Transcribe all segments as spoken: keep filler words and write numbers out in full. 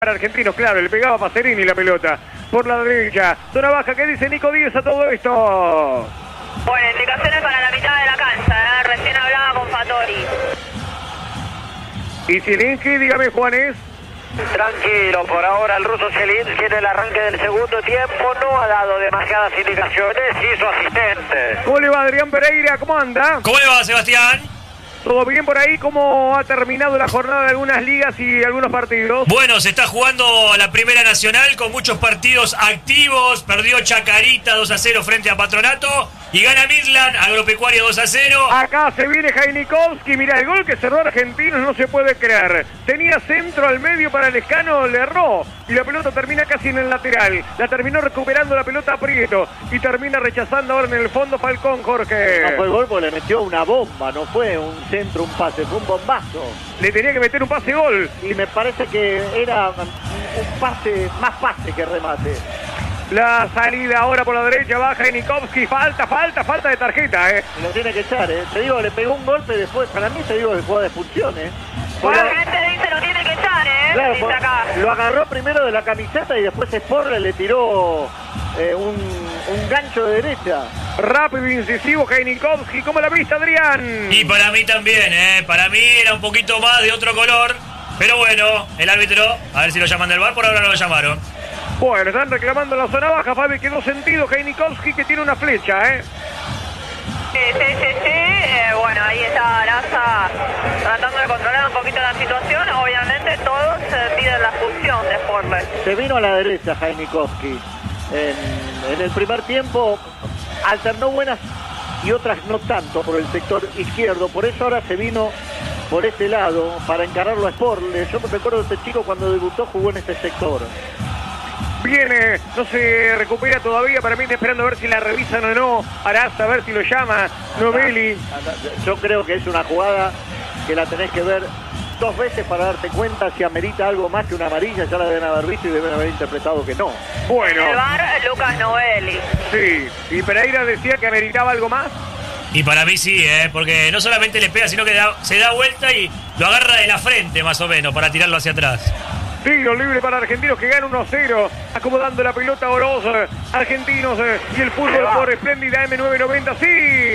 Para Argentinos, claro, le pegaba a Pacerini la pelota por la derecha. Zona baja, ¿qué dice Nico Díez a todo esto? Bueno, indicaciones para la mitad de la cancha, ¿eh? Recién hablaba con Fattori. Y Zielinski, dígame, Juanes. Tranquilo, por ahora el ruso Zielinski en el arranque del segundo tiempo no ha dado demasiadas indicaciones y su asistente. ¿Cómo le va Adrián Pereira? ¿Cómo anda? ¿Cómo le va, Sebastián? ¿Todo bien por ahí? ¿Cómo ha terminado la jornada de algunas ligas y algunos partidos? Bueno, se está jugando la Primera Nacional con muchos partidos activos. Perdió Chacarita dos a cero frente a Patronato. Y gana Midland, Agropecuario dos a cero. Acá se viene Jainikowski. Mira, el gol que cerró Argentinos no se puede creer. Tenía centro al medio para Lescano, le erró. Y la pelota termina casi en el lateral. La terminó recuperando la pelota Prieto. Y termina rechazando ahora en el fondo Falcón, Jorge. No fue gol porque le metió una bomba, no fue un centro, un pase, fue un bombazo. Le tenía que meter un pase gol. Y me parece que era un pase, más pase que remate. La salida ahora por la derecha, baja Jainikowski. Falta, falta, falta de tarjeta, eh. Lo tiene que echar, eh. Te digo, le pegó un golpe después. Para mí te digo que jugó de expulsión, eh. Bueno, la gente dice lo tiene que echar, ¿eh? Claro, Dice acá. Lo agarró primero de la camiseta y después Sporle le tiró eh, un, un gancho de derecha. Rápido e incisivo Jainikowski. ¿Cómo la viste, Adrián? Y para mí también, ¿eh? Para mí era un poquito más de otro color. Pero bueno, el árbitro, a ver si lo llaman del V A R, por ahora no lo llamaron. Bueno, están reclamando en la zona baja, Fabi, quedó sentido Jainikowski que tiene una flecha, ¿eh? Sí, sí, sí, sí. Eh, bueno, ahí está Araza tratando de controlar un poquito la situación. Obviamente todos eh, piden la expulsión de Sporle. Se vino a la derecha Jainikowski. En, en el primer tiempo alternó buenas y otras no tanto por el sector izquierdo. Por eso ahora se vino por este lado para encararlo a Sporle. Yo me recuerdo de este chico cuando debutó jugó en este sector. Viene, no se recupera todavía, para mí está esperando a ver si la revisan o no. Araza, a ver si lo llama Novelli. Yo creo que es una jugada que la tenés que ver dos veces para darte cuenta si amerita algo más que una amarilla. Ya la deben haber visto y deben haber interpretado que no. Bueno. En el V A R, Lucas Novelli. Sí, y Pereira decía que ameritaba algo más. Y para mí sí, ¿eh? Porque no solamente le pega, sino que da, se da vuelta y lo agarra de la frente, más o menos, para tirarlo hacia atrás. Tiro libre para Argentinos que gana uno a cero. Acomodando la pelota Oroz. Argentinos eh, y el fútbol por Espléndida M nueve noventa. Sí.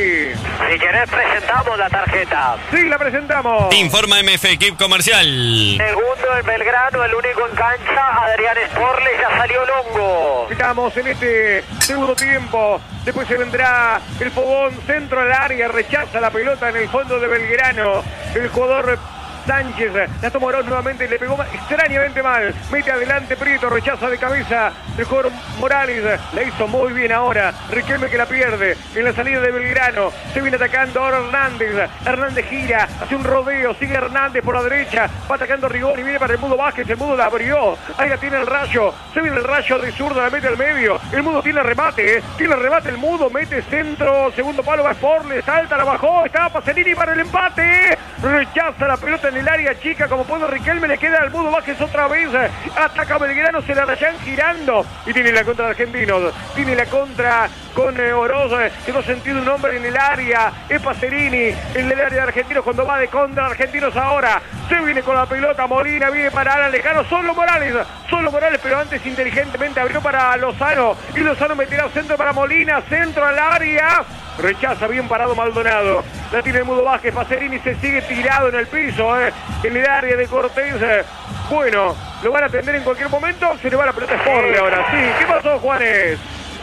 Si querés presentamos la tarjeta. Sí, la presentamos. Informa M F Equip Comercial. Segundo el Belgrano, el único en cancha. Adrián Sporle, ya salió Longo. Estamos en este segundo tiempo. Después se vendrá el Fogón, centro al área. Rechaza la pelota en el fondo de Belgrano. El jugador Sánchez, la tomó Oroz nuevamente, le pegó extrañamente mal, mete adelante Prieto, rechaza de cabeza el jugador Morales, la hizo muy bien ahora, Riquelme que la pierde, en la salida de Belgrano, se viene atacando ahora Hernández, Hernández gira, hace un rodeo, sigue Hernández por la derecha, va atacando Rigoni, viene para el Mudo Vázquez, el Mudo la abrió, ahí la tiene el Rayo, se viene el Rayo de zurda, la mete al medio, el Mudo tiene remate, eh, tiene remate el Mudo, mete centro, segundo palo va Sporle, salta, la bajó, está Pacerini para el empate, rechaza la pelota en el área chica, como puede Riquelme, le queda al Mudo Vázquez otra vez, ataca Belgrano, se la rayan girando y tiene la contra de Argentinos, tiene la contra con eh, Oroz, eh, quedó sentido un hombre en el área, es Pacerini en el área de Argentinos cuando va de contra Argentinos ahora, se viene con la pelota Molina, viene para Alan Lejano, solo Morales, solo Morales, pero antes inteligentemente abrió para Lozano y Lozano meterá centro para Molina, centro al área, rechaza bien parado Maldonado, la tiene el Mudo Vázquez, Pacerini se sigue tirado en el piso, eh, en el área de Cortés, eh. Bueno, lo van a atender en cualquier momento, se le va la pelota a Sporle ahora, sí, ¿qué pasó, Juanes?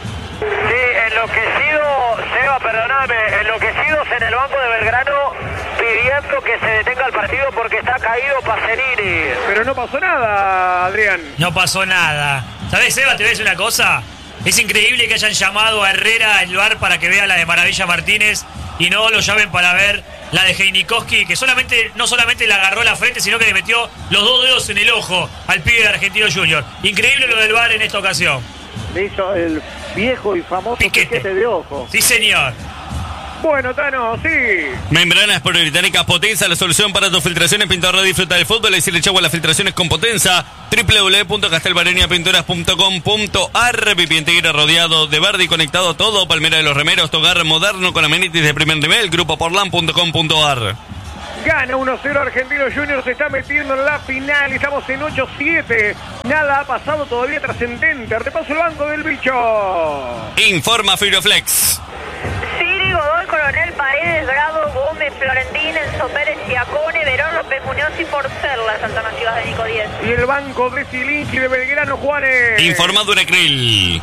Sí, enloquecido, Seba, perdóname, enloquecidos en el banco de Belgrano pidiendo que se detenga el partido porque está caído Pacerini. Pero no pasó nada, Adrián. No pasó nada. ¿Sabés, Seba? Te voy a decir una cosa. Es increíble que hayan llamado a Herrera al V A R para que vea la de Maravilla Martínez y no lo llamen para ver la de Jainikowski, que solamente, no solamente le agarró la frente, sino que le metió los dos dedos en el ojo al pibe de Argentino Junior. Increíble lo del V A R en esta ocasión. Le hizo el viejo y famoso piquete, piquete de ojo. Sí, señor. Bueno, Tano, sí. Membranas poliuretánicas Potenza, la solución para tus filtraciones. Pintor Red, disfruta del fútbol. Decirle chau a las filtraciones con Potenza. doble u doble u doble u punto castelbarenia pinturas punto com punto a r. Pipientegre rodeado de verde y conectado a todo. Palmera de los Remeros, tu hogar moderno con amenities de primer nivel. Grupo portland punto com punto a r. Gana uno cero Argentinos Juniors, se está metiendo en la final. Estamos en ocho siete. Nada ha pasado todavía trascendente. Repaso el banco del bicho. Informa Firoflex. Siri, Godoy, Coronel, Paredes, Grado, Gómez, Florentín, Enzo Pérez, Giacone, Verón, López Muñoz y Porcel, las alternativas de Nico diez. Y el banco de Silinski de Belgrano, Juanes. Informa Durecril.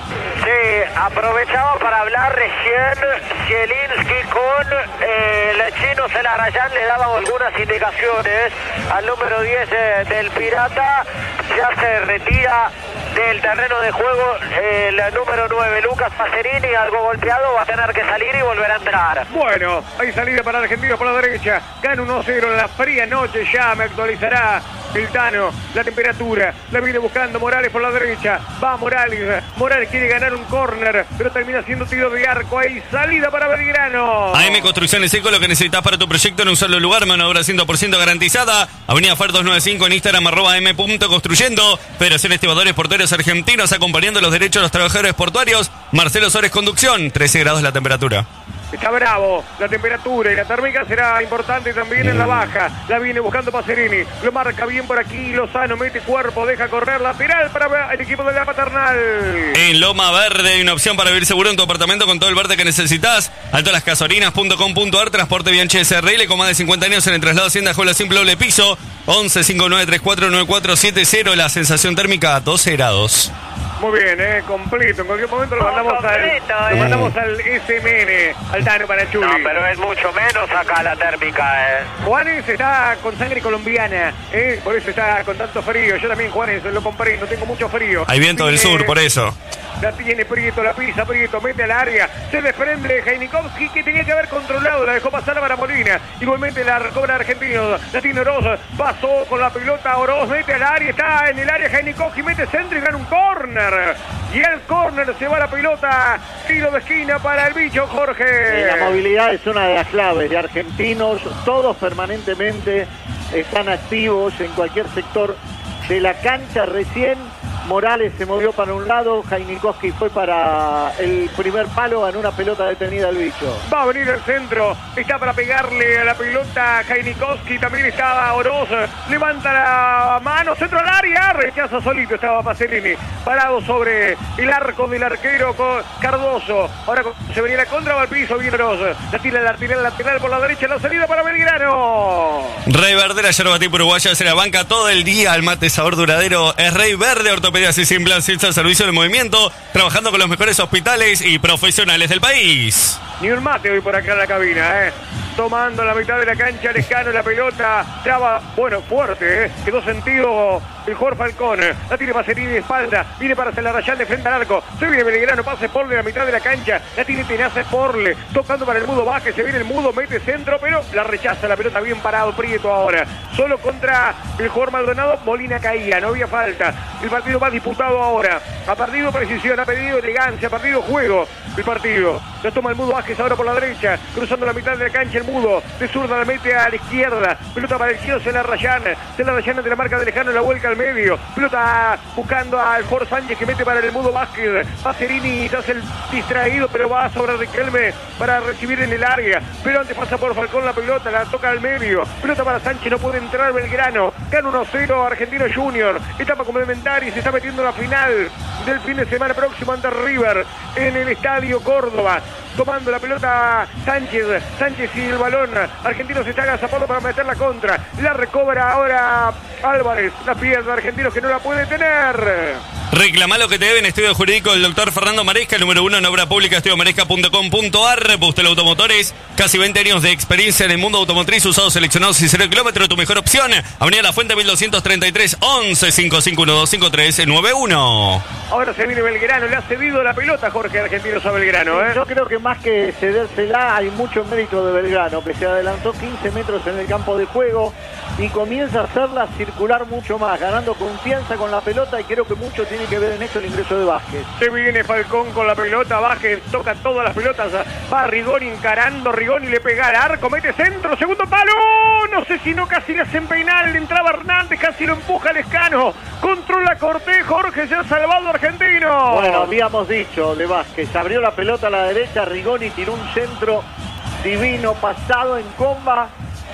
Sí, aprovechaba para hablar recién Zielinski con eh, el chino Celarayán, le daban algunas indicaciones al número diez eh, del Pirata, ya se retira del terreno de juego eh, el número nueve, Lucas Pacerini, algo golpeado, va a tener que salir y volver a entrar. Bueno, hay salida para Argentinos por la derecha, gana uno cero en la fría noche, ya me actualizará el Tano, la temperatura, la viene buscando Morales por la derecha, va Morales, Morales quiere ganar un córner, pero termina siendo tiro de arco, ahí salida para Belgrano. A M Construcciones Eco, lo que necesitas para tu proyecto en un solo lugar, mano de obra cien por ciento garantizada, Avenida Fer doscientos noventa y cinco en Instagram, arroba m punto construyendo, Federación Estibadores Portuarios Argentinos, acompañando los derechos de los trabajadores portuarios, Marcelo Sores Conducción, trece grados la temperatura. Está bravo, la temperatura y la térmica será importante también en la baja. La viene buscando Pacerini, lo marca bien por aquí, Lozano mete cuerpo, deja correr lateral para el equipo de la Paternal. En Loma Verde hay una opción para vivir seguro en tu apartamento con todo el verde que necesitas. Alto las Casorinas punto com punto ar, transporte Bianchi S R L con más de cincuenta años en el traslado Hacienda Juela Simple Doble Piso. once cinco nueve tres cuatro nueve cuatro siete cero, la sensación térmica doce grados. Muy bien, eh, completo. En cualquier momento lo mandamos, completo, al, eh. lo mandamos al S M N, al Tano para Chuli. No, pero es mucho menos acá la térmica, eh. Juanes está con sangre colombiana, eh, por eso está con tanto frío. Yo también, Juanes, lo compré, no tengo mucho frío. Hay viento del Tiene- sur, por eso. La tiene Prieto, la pisa Prieto, mete al área, se desprende Heinikowski, que tenía que haber controlado, la dejó pasar para Molina. Igualmente la recobra Argentino, la tiene Oroz, pasó con la pelota, Oroz mete al área, está en el área Heinikowski, mete centro y gana un córner. Y el córner se va la pelota, tiro de esquina para el bicho Jorge. Eh, La movilidad es una de las claves de Argentinos, todos permanentemente están activos en cualquier sector de la cancha. Recién Morales se movió para un lado, Heinikowski fue para el primer palo, ganó una pelota detenida al bicho. Va a venir el centro, está para pegarle a la pelota Heinikowski, también estaba Oroz, levanta la mano, centro al área, rechaza solito, estaba Pacerini, parado sobre el arco del arquero Cardoso. Ahora se venía la contra, va al piso, viene Oroz, la tira la lateral, lateral por la derecha, la salida para Belgrano. Rey Verde, la yerba tipo uruguaya, se la banca todo el día al mate sabor duradero. Es Rey Verde, ortopedia y sin plan, sin servicio de movimiento, trabajando con los mejores hospitales y profesionales del país. Ni un mate hoy por acá en la cabina, eh. Tomando la mitad de la cancha, Lescano, la pelota, traba, bueno, fuerte, eh. Quedó sentido el jugador Falcón. La tiene Pacerini de espalda, viene para Celarayán de frente al arco. Se viene Belgrano, pase Porle la mitad de la cancha. La tiene Tenace Porle, tocando para el Mudo Vázquez, se viene el Mudo, mete centro, pero la rechaza, la pelota bien parado, Prieto ahora. Solo contra el jugador Maldonado, Molina caía, no había falta. El partido va disputado ahora. Ha perdido precisión, ha perdido elegancia, ha perdido juego el partido. La toma el Mudo Vázquez ahora por la derecha, cruzando la mitad de la cancha el Mudo. De zurda la mete a la izquierda. Pelota para el izquierdo, Celarayán. Celarayán de la marca de Lejano, la vuelca al medio. Pelota buscando al Jorge Sánchez que mete para el Mudo Vázquez. Pacerini se hace el distraído, pero va sobre Riquelme para recibir en el área. Pero antes pasa por Falcón la pelota, la toca al medio. Pelota para Sánchez, no puede entrar Belgrano. Gana uno cero Argentino Junior. Etapa complementaria y se está metiendo en la final del fin de semana próximo ante River en el Estadio Córdoba. Tomando la pelota Sánchez, Sánchez y el balón. Argentinos se está agazapando para meter la contra. La recobra ahora Álvarez. La pierde Argentinos que no la puede tener. Reclama lo que te deben. Estudio jurídico del doctor Fernando Maresca, el número uno en obra pública, estudio maresca punto com punto ar. Bustel Automotores, casi veinte años de experiencia en el mundo automotriz, usados, seleccionados y cero kilómetros. Tu mejor opción, Avenida La Fuente mil doscientos treinta y tres, once cinco cinco uno dos cinco tres nueve uno. Ahora se viene Belgrano, le ha cedido la pelota Jorge Argentinos a Belgrano, ¿eh? Yo creo que más que cedérsela hay mucho mérito de Belgrano, que se adelantó quince metros en el campo de juego y comienza a hacerla circular mucho más, ganando confianza con la pelota, y creo que mucho tiene que ver en esto el ingreso de Vázquez. Se viene Falcón con la pelota, Vázquez toca todas las pelotas, va Rigoni encarando, Rigoni le pega al arco, mete centro, segundo palo, no sé si no casi le hacen penal, le entraba Hernández, casi lo empuja Lescano, controla Cortés, Jorge se ha salvado Argentino. Bueno, habíamos dicho de Vázquez, abrió la pelota a la derecha, Rigoni tiró un centro divino, pasado en comba,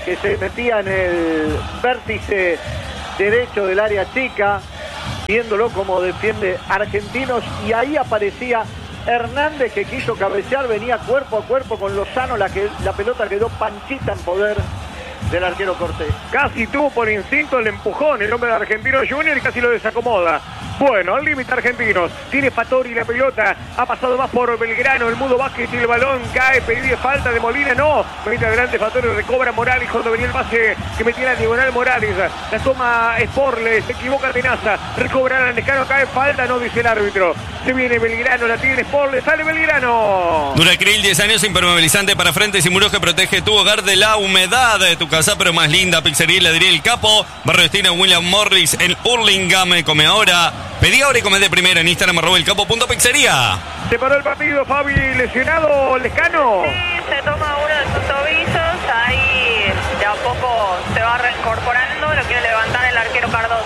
que se metía en el vértice derecho del área chica, viéndolo como defiende Argentinos, y ahí aparecía Hernández, que quiso cabecear, venía cuerpo a cuerpo con Lozano, la, que, la pelota quedó panchita en poder del arquero Cortés. Casi tuvo por instinto el empujón el hombre de Argentino Junior y casi lo desacomoda. Bueno, al límite Argentinos, tiene Fattori la pelota, ha pasado más por Belgrano, el Mudo Vázquez y el balón cae, pedí falta de Molina, no, mete adelante Fattori, recobra Morales cuando venía el pase que metía la diagonal Morales, la toma Sporle, se equivoca Tenaza, recobra Lescano, cae falta, no dice el árbitro, se viene Belgrano, la tiene Sporle, sale Belgrano. Duracril, diez años, impermeabilizante para frentes y muros que protege tu hogar de la humedad de tu casa, pero más linda, Pizzería Heladería El Capo, Barrio Destino William Morris en Hurlingham, come ahora. Pedí ahora y comé de primera en Instagram, arroba el capo punto pizzería. Se paró el partido, Fabi, lesionado Lescano. Sí, se toma uno de sus tobillos, ahí de a poco se va reincorporando, lo quiere levantar el arquero Cardoso.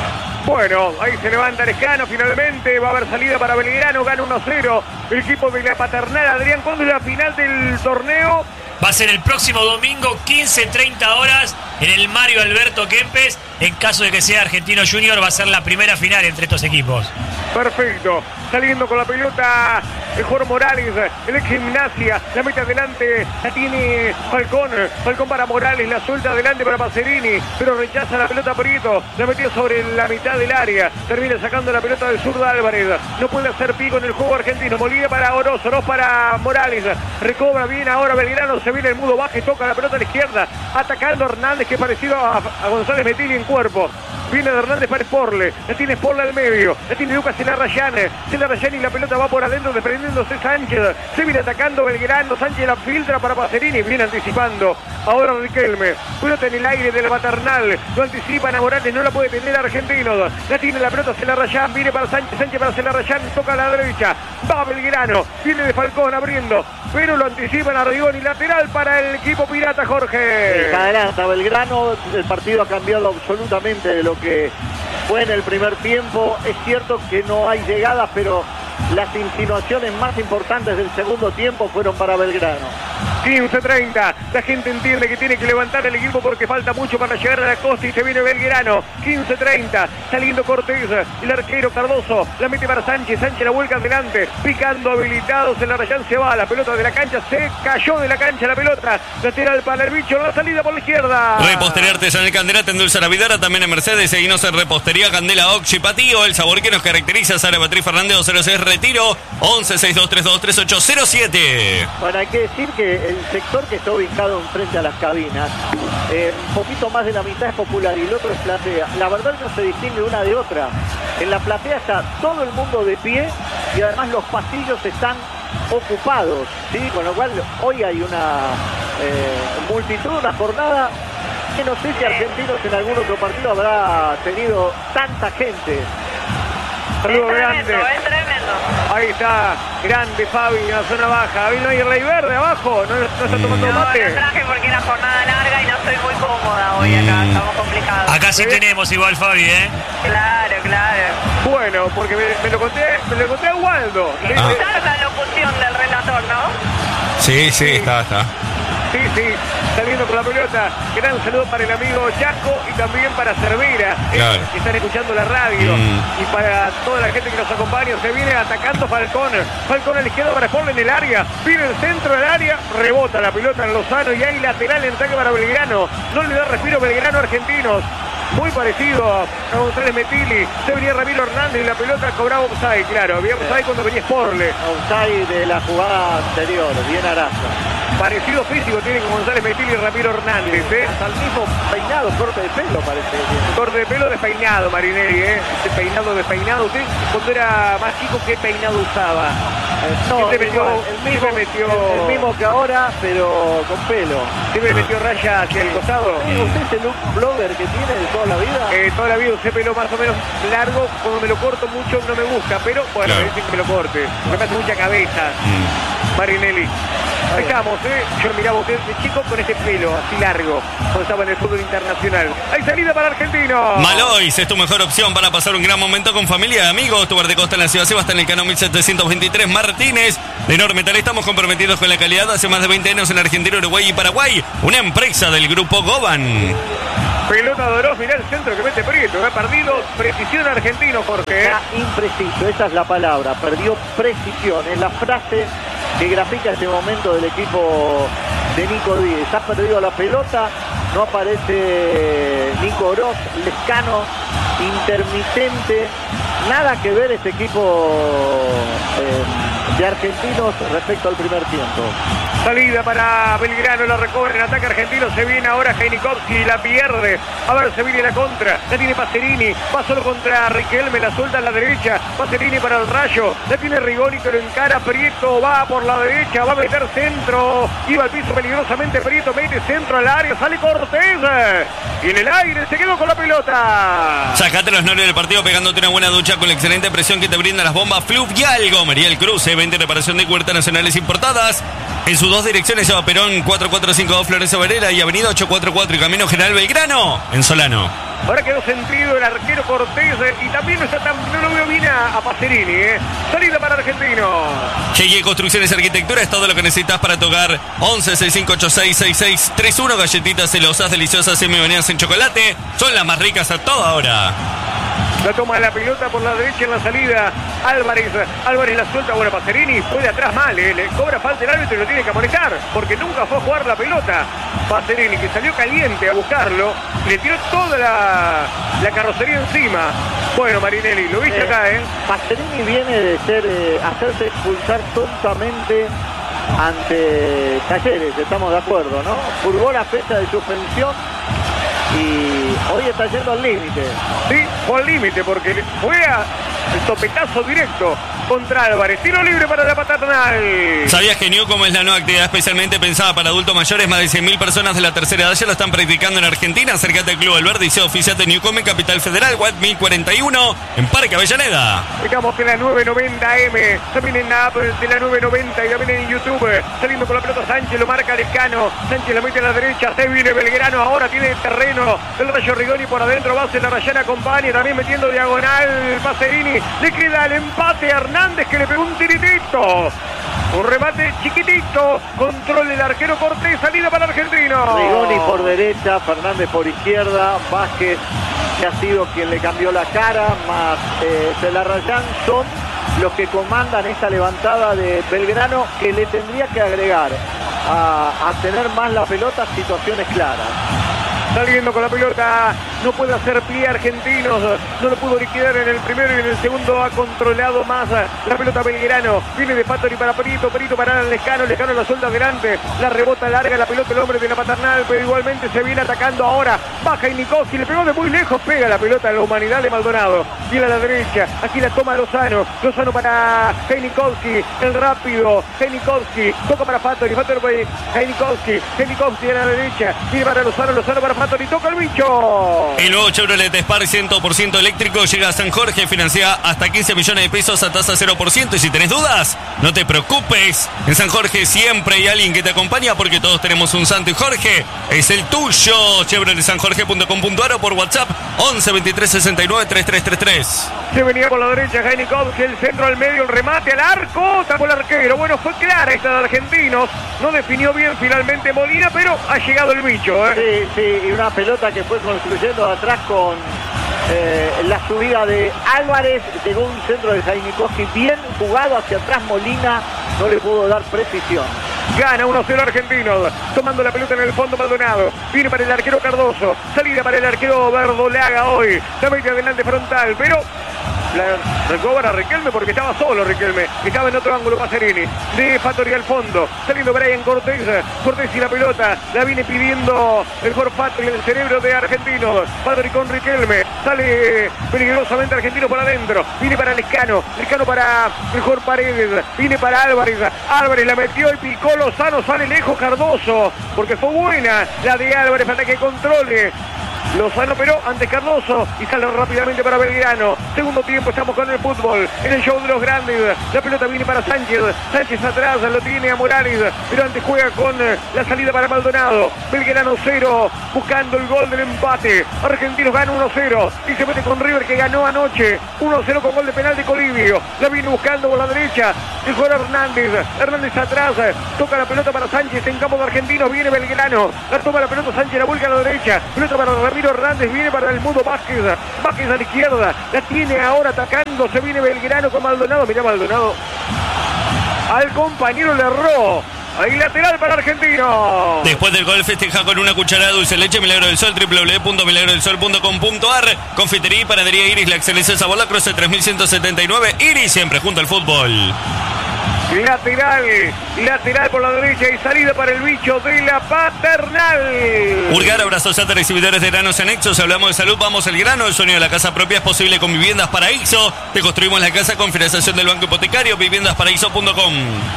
Bueno, ahí se levanta Lescano finalmente, va a haber salida para Belgrano, gana uno cero. El equipo de la Paternal, Adrián, ¿cuándo es la final del torneo? Va a ser el próximo domingo, quince treinta horas, en el Mario Alberto Kempes. En caso de que sea Argentino Junior, va a ser la primera final entre estos equipos. Perfecto. Saliendo con la pelota el jugador Morales, el ex Gimnasia, la mete adelante, la tiene Falcón. Falcón para Morales, la suelta adelante para Pacerini, pero rechaza la pelota Prieto, la metió sobre la mitad del área. Termina sacando la pelota del zurdo Álvarez. No puede hacer pico en el juego argentino. Molina para Oroz, Oroz para Morales. Recobra bien ahora Belgrano, se viene el Mudo Vázquez, toca la pelota a la izquierda, atacando Hernández, que es parecido a, a González Metilli en cuerpo. Viene de Hernández para Sporle, la tiene Sporle al medio, la tiene Lucas Celarrayán, Celarrayán y la pelota va por adentro, desprendiéndose Sánchez, se viene atacando Belgrano, Sánchez la filtra para Pacerini, viene anticipando, ahora Riquelme, pelota en el aire de la Paternal, lo anticipan a Morales, no la puede tener Argentinos, la tiene la pelota Celarrayán, viene para Sánchez, Sánchez para Celarrayán, toca a la derecha, va Belgrano, viene de Falcón abriendo, pero lo anticipan a Rigoni, lateral para el equipo pirata, Jorge. Sí, adelanta Belgrano, el partido ha cambiado absolutamente de lo que fue en el primer tiempo. Es cierto que no hay llegadas, pero las insinuaciones más importantes del segundo tiempo fueron para Belgrano. quince treinta, la gente entiende que tiene que levantar el equipo porque falta mucho para llegar a la costa y se viene Belgrano. quince treinta, saliendo Cortés, el arquero Cardoso, la mete para Sánchez, Sánchez la vuelca adelante, picando habilitados, el Arrayán se va, la pelota de la cancha, se cayó de la cancha la pelota, lateral para el bicho, la salida por la izquierda. Repostería Artesanal Candela, te endulza la vida, también en Mercedes, seguinos en Repostería Candela Oxy Patío, el sabor que nos caracteriza. Sara Beatriz Fernández, cero seis Retiro, once sesenta y dos treinta y dos treinta y ocho cero siete. Bueno, hay que decir que el sector que está ubicado enfrente a las cabinas, eh, un poquito más de la mitad es Popular y el otro es Platea. La verdad no se distingue una de otra. En la Platea está todo el mundo de pie y además los pasillos están ocupados, ¿sí? Con lo cual hoy hay una eh, multitud, una jornada que no sé si Argentinos en algún otro partido habrá tenido tanta gente. Saludo es grande. tremendo, es tremendo. Ahí está, grande Fabi en la zona baja. Vino ahí el Rey Verde abajo, no, no está tomando No, mate. lo traje porque era jornada larga y no estoy muy cómoda hoy acá, estamos complicados. Acá sí tenemos igual, Fabi, ¿eh? Claro, claro. Bueno, porque me, me lo conté, me lo conté a Waldo. Le Ah. dije, Esa es la locución del relator, ¿no? Sí, sí, está, está. sí, sí, saliendo con la pelota. Gran saludo para el amigo Chaco y también para Cervera, eh, Claro. que están escuchando la radio. Mm. Y para toda la gente que nos acompaña, se viene atacando Falcón. Falcón a la izquierda para Sporle en el área. Viene el centro del área, rebota la pelota en Lozano y hay lateral en ataque para Belgrano. No le da respiro Belgrano a Argentinos. Muy parecido a González Metilli. Se venía Ramiro Hernández y la pelota cobraba offside, claro. Había offside cuando venía Sporle. Offside de la jugada anterior, bien Araza. Parecido físico tiene con González Metilli y Ramiro Hernández, ¿eh? Hasta el mismo peinado, corte de pelo parece que tiene. Corte de pelo despeinado, Marinelli, ¿eh? Ese peinado despeinado. ¿Usted cuando era más chico qué peinado usaba? No, Siempre metió, igual, el mismo, siempre metió, el, el mismo que ahora, pero con pelo. siempre metió raya hacia el costado. ¿Usted es el look blogger que tiene de toda la vida? Eh, toda la vida usé pelo más o menos largo. Cuando me lo corto mucho no me gusta, pero bueno, Claro. me dicen que me lo corte. Me hace mucha cabeza, Marinelli. Ahí estamos, ¿eh? Yo miraba a usted de chico con ese pelo así largo, cuando estaba en el fútbol internacional. Hay salida para Argentino. Malois es tu mejor opción para pasar un gran momento con familia y amigos. Tu bar de costa en la ciudad Seba está en el Cano mil setecientos veintitrés Martínez. De Normetal estamos comprometidos con la calidad hace más de veinte años en Argentina, Uruguay y Paraguay. Una empresa del grupo Goban. Pelota de Oroz, mirá el centro que mete Prieto. Ha perdido precisión argentino, Jorge. Está impreciso, esa es la palabra. Perdió precisión. Es la frase que grafica este momento del equipo de Nico Díez. Ha perdido la pelota. No aparece Nico Oroz. Lescano, intermitente. Nada que ver este equipo eh, de argentinos respecto al primer tiempo. Salida para Belgrano, la recobra en ataque argentino. Se viene ahora Heinikowski, la pierde. A ver, se viene la contra. La tiene Pacerini. Va solo contra Riquelme, la suelta a la derecha. Pacerini para el Rayo. La tiene Rigoni, pero encara Prieto. Va por la derecha, va a meter centro. Iba al piso peligrosamente Prieto. Mete centro al área. Sale Cortés. Y en el aire se quedó con la pelota. Sacate los nervios del partido pegándote una buena ducha con la excelente presión que te brindan las bombas Fluvial Gomería El Cruce. veinte reparación de cubiertas nacionales importadas. En sus dos direcciones lleva Perón cuatro cuatro cinco dos Florencio Varela y Avenida ocho cuatro cuatro y Camino General Belgrano en Solano. Ahora quedó sentido el arquero Cortés y también no está tan, no lo veo bien a, a Pacerini, ¿eh? Salida para Argentino. G y Construcciones y Arquitectura es todo lo que necesitas para tu hogar. once sesenta y cinco ochenta y seis sesenta y seis treinta y uno. Galletitas celosas, deliciosas, semi-bañadas en chocolate. Son las más ricas a toda hora. La toma la pelota por la derecha en la salida. Álvarez, Álvarez la suelta. Bueno, Pacerini fue de atrás mal, ¿eh? Le cobra falta el árbitro y lo tiene que amonestar, porque nunca fue a jugar la pelota. Pacerini, que salió caliente a buscarlo, le tiró toda la, la carrocería encima. Bueno, Marinelli, lo viste eh, acá, ¿eh? Pacerini viene de ser, eh, hacerse expulsar tontamente ante Talleres, estamos de acuerdo, ¿no? Furgó la fecha de suspensión y hoy está yendo al límite. Sí, fue al límite porque fue a el topetazo directo contra Álvarez. Tiro libre para la Paternal. ¿Sabías que Newcom es la nueva actividad especialmente pensada para adultos mayores? Más de cien mil personas de la tercera edad ya lo están practicando en Argentina. Acércate al Club El Verde y sea oficial de Newcom en Capital Federal, Watt mil cuarenta y uno, en Parque Avellaneda. Digamos que la nueve noventa M, también en la app de la nueve noventa y también en YouTube. Saliendo con la pelota Sánchez, lo marca Lescano. Sánchez la mete a la derecha, se viene Belgrano, ahora tiene terreno. El Rayo Rigoni por adentro, base la Rayana acompaña, también metiendo diagonal Pacerini. Le queda el empate a Hernández, que le pegó un tiritito. Un remate chiquitito. Control del arquero Cortés. Salida para Argentino. Rigoni por derecha, Fernández por izquierda. Vázquez, que ha sido quien le cambió la cara, más eh, Celarrayán, son los que comandan esta levantada de Belgrano, que le tendría que agregar a, a tener más la pelota situaciones claras. Saliendo con la pelota, no puede hacer pie Argentinos, no lo pudo liquidar en el primero y en el segundo ha controlado más la pelota Belgrano. Viene de Fattori para Perito, Perito para Lescano, Lescano la suelta adelante, la rebota larga la pelota el hombre de la Paternal, pero igualmente se viene atacando ahora. Baja Heinikowski, le pegó de muy lejos, pega la pelota a la humanidad de Maldonado. Viene a la derecha, aquí la toma Lozano, Lozano para Heinikowski, el rápido, Heinikowski, toca para Fattori, Fattori para Heinikowski, Heinikowski a la derecha, viene para Lozano, Lozano para Fattori, toca el bicho. El nuevo Chevrolet Spark cien por ciento eléctrico llega a San Jorge, financia hasta quince millones de pesos a tasa cero por ciento y si tenés dudas, no te preocupes. En San Jorge siempre hay alguien que te acompaña porque todos tenemos un santo y Jorge es el tuyo. Chevrolet san jorge punto com punto a r o por WhatsApp once veintitrés sesenta y nueve treinta y tres treinta y tres. Se venía por la derecha Heinikowski, el centro al medio, el remate al arco, tapó el arquero. Bueno, fue clara esta de Argentinos, no definió bien finalmente Molina, pero ha llegado el bicho, ¿eh? Sí, sí, y una pelota que fue construyendo de atrás con eh, la subida de Álvarez, llegó un centro de Heinikowski bien jugado hacia atrás. Molina no le pudo dar precisión. Gana uno cero Argentinos, tomando la pelota en el fondo Maldonado. Viene para el arquero Cardoso, salida para el arquero Verdolaga hoy. La mete adelante frontal, pero la recobra Riquelme porque estaba solo Riquelme. Estaba en otro ángulo Pacerini. De Fattori al fondo, saliendo Brian Cortés. Cortés y la pelota, la viene pidiendo el mejor Fattori en el cerebro de Argentinos. Fattori con Riquelme, sale peligrosamente Argentino por adentro. Viene para Lescano, Lescano para mejor Paredes. Viene para Álvarez, Álvarez la metió y picó Lozano, sale lejos Cardoso, porque fue buena la de Álvarez para que controle Lozano, pero ante Cardoso y sale rápidamente para Belgrano. Segundo tiempo, estamos con el fútbol en el show de los grandes. La pelota viene para Sánchez. Sánchez atrás, lo tiene a Morales, pero antes juega con la salida para Maldonado. Belgrano cero, buscando el gol del empate. Argentinos gana uno cero y se mete con River, que ganó anoche uno cero con gol de penal de Colibio. La viene buscando por la derecha el jugador Hernández. Hernández atrás, toca la pelota para Sánchez en campo de Argentinos. Viene Belgrano, la toma la pelota Sánchez, la vuelca a la derecha. Pelota para Ramiro Hernández, viene para el Mudo Vázquez. Vázquez a la izquierda, la tiene ahora atacando. Se viene Belgrano con Maldonado. Mirá Maldonado, al compañero le erró. Ahí lateral para Argentino. Después del gol festeja con una cucharada de dulce leche Milagro del Sol, doble u doble u doble u punto milagro del sol punto com punto a r. Confitería y panadería Iris, la excelencia de sabor, la Cruz tres mil ciento setenta y nueve. Iris, siempre junto al fútbol. Lateral, lateral por la derecha y salida para el bicho de la Paternal. Urgar, abrazos a exhibidores de granos anexos. Hablamos de salud, vamos al grano. El sueño de la casa propia es posible con Viviendas Paraíso. Te construimos la casa con financiación del Banco Hipotecario, viviendas paraíso punto com.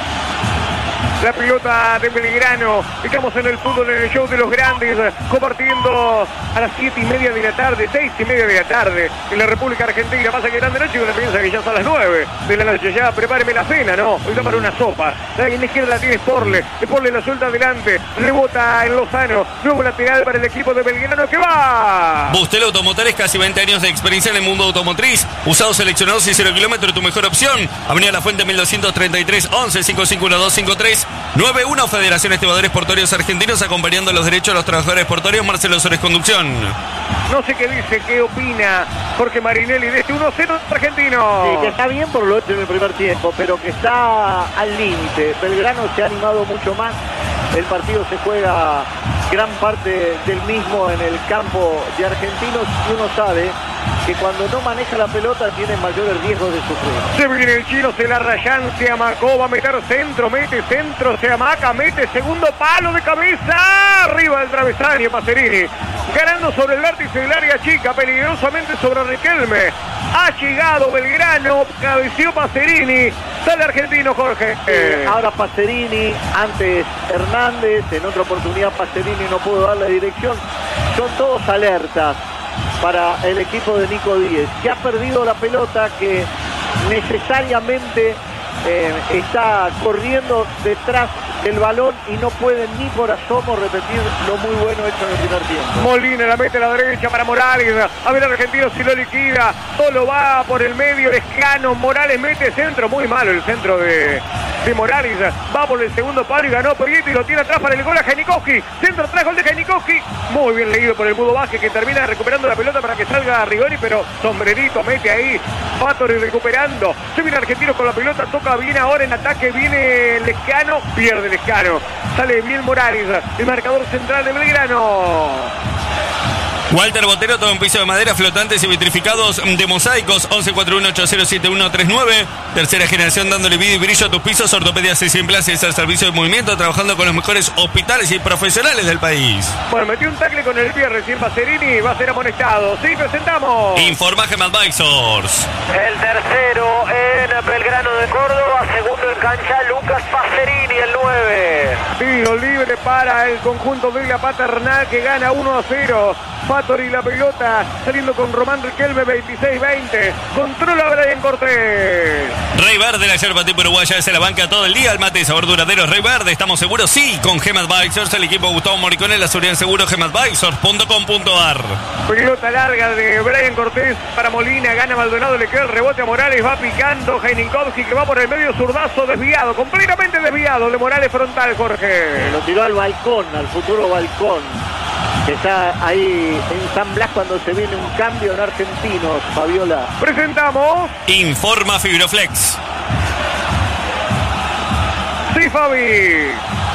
La pelota de Belgrano. Estamos en el fútbol, en el show de los grandes, compartiendo a las siete y media de la tarde, seis y media de la tarde, en la República Argentina. Pasa que grande noche y uno piensa que ya son las nueve de la noche. Ya prepáreme la cena, ¿no? Hoy para una sopa. La en la izquierda la tiene Sporle. Sporle la suelta adelante. Rebota en Lozano. Nuevo lateral para el equipo de Belgrano que va. Bustel Automotores, casi veinte años de experiencia en el mundo automotriz. Usados seleccionados y cero kilómetros, tu mejor opción. Avenida La Fuente mil doscientos treinta y tres, once, cinco cinco uno dos cinco tres. nueve uno Federación Estibadores Portuarios Argentinos, acompañando los derechos de los trabajadores portuarios. Marcelo Sores, conducción. No sé qué dice, qué opina Jorge Marinelli de este uno cero argentino. Sí, que está bien por lo hecho en el primer tiempo, pero que está al límite. Belgrano se ha animado mucho más. El partido se juega gran parte del mismo en el campo de Argentinos y uno sabe que cuando no maneja la pelota tiene mayores riesgos de sufrir. Se viene el chino, se la rayan, se amacó, va a meter centro, mete centro, se amaca, mete segundo palo de cabeza, arriba del travesaño Pacerini, ganando sobre el vértice del área chica, peligrosamente sobre Riquelme. Ha llegado Belgrano, cabeció Pacerini, sale Argentino, Jorge. Eh, ahora Pacerini, antes Hernández, en otra oportunidad Pacerini no pudo darle dirección. Son todos alertas para el equipo de Nico Díez, que ha perdido la pelota, que necesariamente eh, está corriendo detrás del balón y no pueden ni por asomo repetir lo muy bueno hecho en el primer tiempo. Molina la mete a la derecha para Morales, a ver Argentino si lo liquida, solo va por el medio, Lescano, Morales mete centro, muy malo el centro de, de Morales, va por el segundo palo y ganó Prieto y lo tiene atrás para el gol a Janikowski, centro atrás, gol de Janikowski, muy bien leído por el Mudo Vázquez, que termina recuperando la pelota para que salga Rigoni, pero sombrerito mete ahí, Fatori recuperando, se viene Argentino con la pelota, toca bien ahora en ataque, viene Lescano, pierde Lescano, sale bien Morales, el marcador central de Belgrano. Walter Botero, todo un piso de madera, flotantes y vitrificados de mosaicos. Once cuarenta y uno ochenta siete uno treinta y nueve. Tercera generación dándole vida y brillo a tus pisos. Ortopedia cien plazas al servicio de movimiento, trabajando con los mejores hospitales y profesionales del país. Bueno, metió un tackle con el pie recién Pacerini, va a ser amonestado. Sí, presentamos. Informa Gem Advisors. El tercero en Belgrano de Córdoba, segundo en cancha Lucas Pacerini, el nueve. Tiro libre para el conjunto de la Paternal, que gana uno a cero. Fatori la pelota, saliendo con Román Riquelme, veintiséis veinte. Controla Brian Cortés. Rey Verde, la yerba tipo uruguaya, se la banca todo el día. El mate de sabor duradero Rey Verde. ¿Estamos seguros? Sí, con Gem Advisors, el equipo Gustavo Moricone, la seguridad en seguro, gem advisors punto com punto a r. Pelota larga de Brian Cortés para Molina, gana Maldonado, le queda el rebote a Morales, va picando Janikowski, que va por el medio, zurdazo desviado, completamente desviado de Morales, frontal, Jorge. Lo tiró al balcón, al futuro balcón, que está ahí en San Blas cuando se viene un cambio en Argentinos, Fabiola. Presentamos. Informa Fibroflex. Sí, Fabi.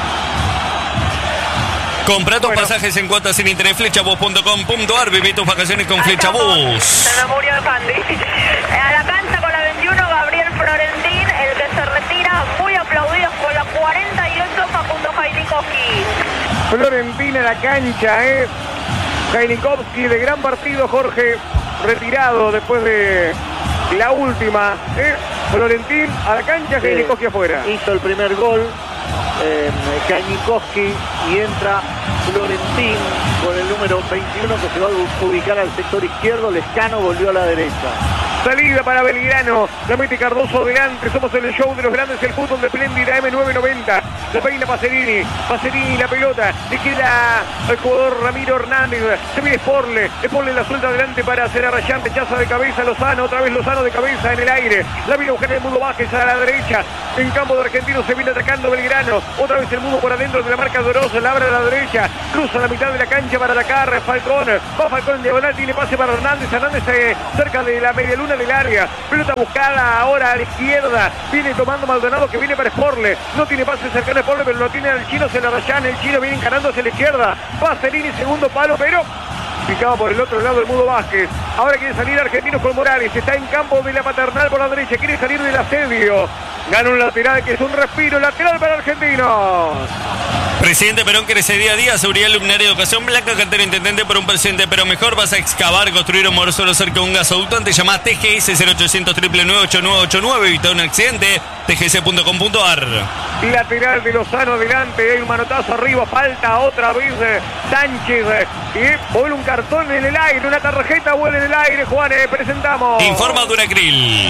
Compra tus Bueno. pasajes en cuotas sin interés, flechabus punto com punto a r. Viví tus vacaciones con Flechabus. Se me murió el Candy. A la cancha con la veintiuno, Gabriel Florentín, el que se retira, muy aplaudido con la cuarenta y ocho, Facundo Janikowski. Florentina la cancha, ¿eh? Janikowski de gran partido, Jorge, retirado después de la última, ¿eh? Florentín a la cancha, Janikowski afuera. Hizo el primer gol, eh, Janikowski, y entra Florentín con el número veintiuno que se va a ubicar al sector izquierdo. Lescano volvió a la derecha. Salida para Belgrano, la mete Cardoso adelante, somos en el show de los grandes, el fútbol de Espléndida eme novecientos noventa, la peina Pacerini, Pacerini la pelota, le queda al jugador Ramiro Hernández, se viene Sporle, Sporle la suelta adelante para hacer a Rayán, rechaza de cabeza Lozano, otra vez Lozano de cabeza en el aire, la viene a buscar el Mudo Vázquez a la derecha, en campo de Argentino se viene atacando Belgrano, otra vez el Mudo por adentro de la marca Doroso, la abre a la derecha, cruza la mitad de la cancha para atacar, Falcón, va Falcón en diagonal, tiene pase para Hernández, Hernández eh, cerca de la media luna del área, pelota buscada ahora a la izquierda, viene tomando Maldonado que viene para Sporle, no tiene pase cercano a Sporle, pero lo tiene al chino, se la Rayán, el chino viene encarando hacia la izquierda, Pacerini segundo palo, pero picado por el otro lado el Mudo Vázquez, ahora quiere salir Argentinos con Morales, está en campo de la Paternal por la derecha, quiere salir del asedio, gana un lateral que es un respiro, lateral para Argentinos. Presidente Perón crece día a día, seguridad, luminaria, educación blanca, cartera intendente por un presidente pero mejor. Vas a excavar, construir un moro solo cerca de un gasoducto. Te llama T G S cero ochocientos, nueve nueve ocho nueve ocho nueve. Evita un accidente. T G S punto com punto a r. Lateral de Lozano adelante, hay un manotazo arriba, falta otra vez eh, Sánchez eh, y vuelve un cartón en el aire, una tarjeta vuelve en el aire, Juanes, presentamos. Informa Duracril.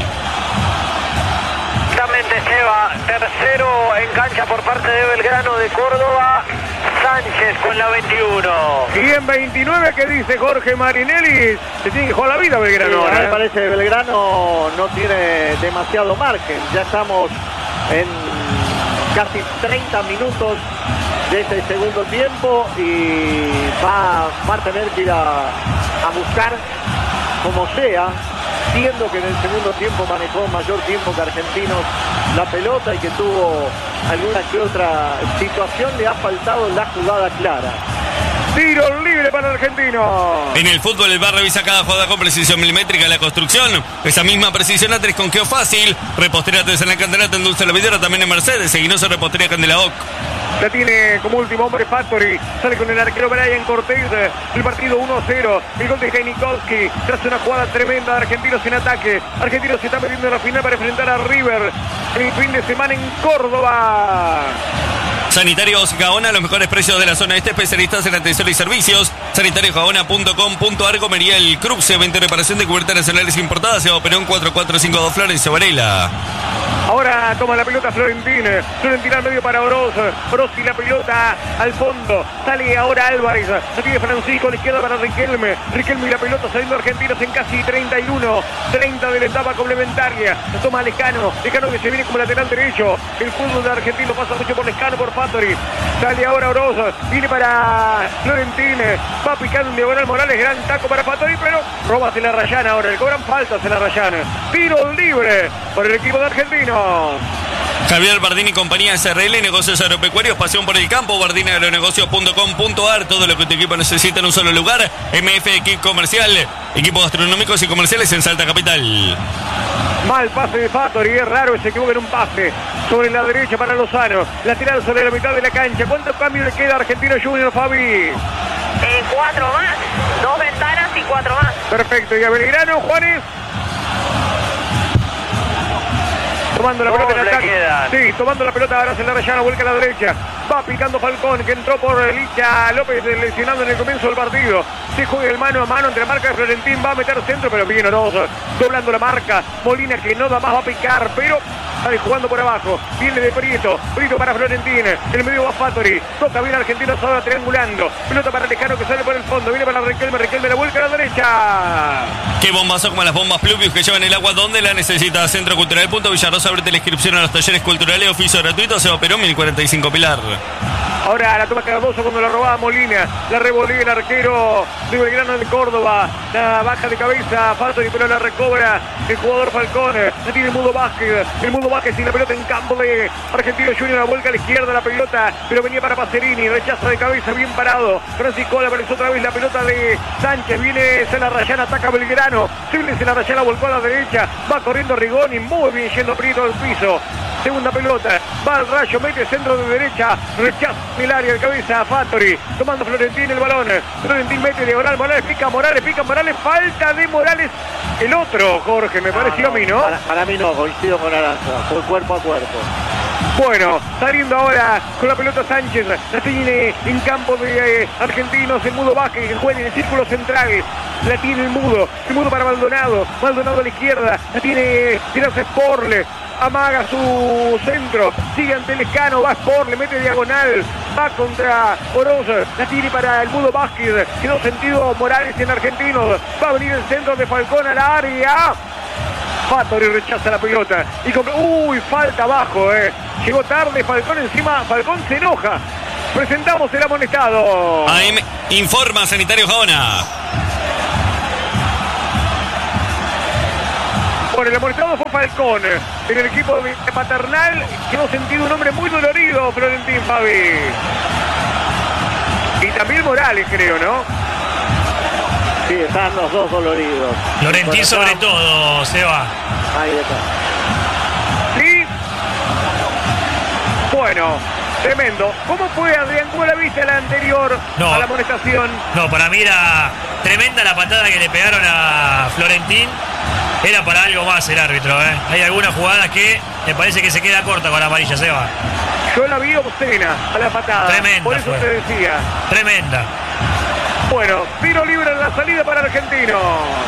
Exactamente, Seba, tercero en cancha por parte de Belgrano de Córdoba, Sánchez con la veintiuno. Y en veintinueve, ¿qué dice Jorge Marinelli? Se tiene que jugar la vida Belgrano. Sí, a mí ¿eh? me parece que Belgrano no tiene demasiado margen. Ya estamos en casi treinta minutos de este segundo tiempo y va, va a tener que ir a, a buscar como sea, siendo que en el segundo tiempo manejó mayor tiempo que Argentinos la pelota y que tuvo alguna que otra situación, le ha faltado la jugada clara. Tiro libre para Argentinos. En el fútbol el V A R revisa cada jugada con precisión milimétrica en la construcción. Esa misma precisión la tenés con Geo Fácil. Repostería en la Candelata, en Dulce la Videra, también en Mercedes. Seguinosa Repostería Candela Oc. La tiene como último hombre Factory. Sale con el arquero Brian Cortés. El partido uno a cero. El gol de Heinikowski. Tras una jugada tremenda de Argentinos en ataque. Argentinos se está metiendo en la final para enfrentar a River el fin de semana en Córdoba. Sanitarios Gaona, los mejores precios de la zona este, especialistas en atención y servicios. sanitarios gaona punto com punto a r. Comería el Cruce, veinte reparación de cubiertas nacionales importadas. Seba Perón cuatro cuatro cinco dos, Florencia Varela. Ahora toma la pelota Florentín. Florentín al medio para Oroz. Oroz y la pelota al fondo. Sale ahora Álvarez. La tiene Francisco a la izquierda para Riquelme. Riquelme y la pelota saliendo Argentinos en casi treinta y uno. treinta de la etapa complementaria. La toma Lescano. Lescano que se viene como lateral derecho. El fútbol de Argentino pasa mucho por Lescano, por Factory. Sale ahora Oroz. Viene para Florentín. Va picando un diagonal Morales. Gran taco para Factory, pero roba se la Rayán ahora. Le cobran falta se la Rayán. Tiro libre por el equipo de Argentinos. Javier Bardini y compañía S R L, negocios agropecuarios, pasión por el campo, bardini agronegocios punto com punto a r. Todo lo que tu equipo necesita en un solo lugar. M F Equip Comercial, equipos gastronómicos y comerciales en Salta Capital. Mal pase de Factory, es raro, se equivoca en un pase sobre la derecha para Lozano, lateral sobre la mitad de la cancha. ¿Cuántos cambios le queda a Argentino Junior, Fabi? Eh, cuatro más, dos ventanas y cuatro más. Perfecto, y a Belgrano, Juanes. Tomando la pelota en ataque. Sí, tomando la pelota ahora se la Rayana, vuelca a la derecha. Va picando Falcón, que entró por Licha López, lesionado en el comienzo del partido. Se juega el mano a mano entre la marca de Florentín. Va a meter centro, pero bien Oroz. Doblando la marca. Molina que no da más, va a picar, pero sale jugando por abajo. Viene de Prieto. Prieto para Florentín. El medio va Factory. Toca bien Argentinos ahora triangulando. Pelota para Lescano que sale por el fondo. Viene para Riquelme. Riquelme la vuelca a la derecha. Qué bombazo como las bombas Pluvius que llevan el agua donde la necesita. Centro Cultural Punto Villarrosa. Abrete la inscripción a los talleres culturales. Oficio gratuito. Seba Perón, mil cuarenta y cinco Pilar. Ahora la toma Cardoso cuando la robaba Molina. La revolea el arquero de Belgrano de Córdoba. La baja de cabeza Factory, pero la recobra el jugador Falcón. La tiene el Mudo Vázquez. El Mudo Vázquez y la pelota en campo de Argentino Junior. La vuelca a la izquierda la pelota, pero venía para Pacerini. Rechaza de cabeza, bien parado. Francisco la apareció otra vez la pelota de Sánchez. Viene Cela Rayana, ataca Belgrano. Se viene Cela Rayana, volcó a la derecha. Va corriendo Rigoni, muy bien yendo Prieto al piso. Segunda pelota, va al rayo, mete centro de derecha, rechaza el área de cabeza Factory, tomando Florentín el balón. Florentín mete diagonal, Morales pica, Morales pica, Morales, falta de Morales. El otro, Jorge, me pareció no, a mí, ¿no? Para, para mí no, coincido con Aranza, fue cuerpo a cuerpo. Bueno, saliendo ahora con la pelota Sánchez, la tiene en campo de eh, Argentinos, el Mudo Vázquez, que juega en el círculo central, la tiene el Mudo, el Mudo para Maldonado, Maldonado a la izquierda, la tiene Tirarse Sporle, amaga su centro, sigue ante el Escano, va Sport, le mete diagonal, va contra Oroz, la tiene para el Mudo Vázquez, quedó sentido Morales en Argentinos, va a venir el centro de Falcón a la área. Fattori rechaza la pelota y con... uy, falta abajo, eh. Llegó tarde Falcón, encima Falcón se enoja. Presentamos el amonestado. A M informa Sanitario Gaona. Bueno, el amonestado fue Falcón. En el equipo de Paternal quedó sentido un hombre muy dolorido, Florentín, Fabi. Y también Morales, creo, ¿no? Sí, están los dos doloridos. Florentín sobre todo, Seba. Ahí está. Sí. Bueno, tremendo. ¿Cómo fue, Adrián? ¿Cómo la viste la anterior No. a la amonestación? No, para mí era tremenda la patada que le pegaron a Florentín. Era para algo más el árbitro, ¿eh? Hay algunas jugadas que me parece que se queda corta con la amarilla, Seba. Yo la vi obscena a la patada. Tremenda Por eso fue. te decía. Tremenda. Bueno, tiro libre en la salida para Argentino.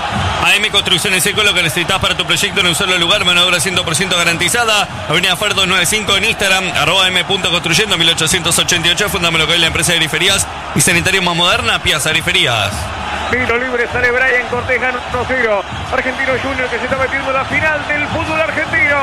A M Construcciones Seco, lo que necesitas para tu proyecto en un solo lugar, mano de obra cien por ciento garantizada. Avenida Fer doscientos noventa y cinco en Instagram, arroba m.construyendo mil ochocientos ochenta y ocho, fundame lo que es la empresa de griferías y sanitario más moderna, Piazza Griferías. Tiro libre, sale Brian Cortés, gana uno cero. Argentino Junior que se está metiendo en la final del fútbol argentino.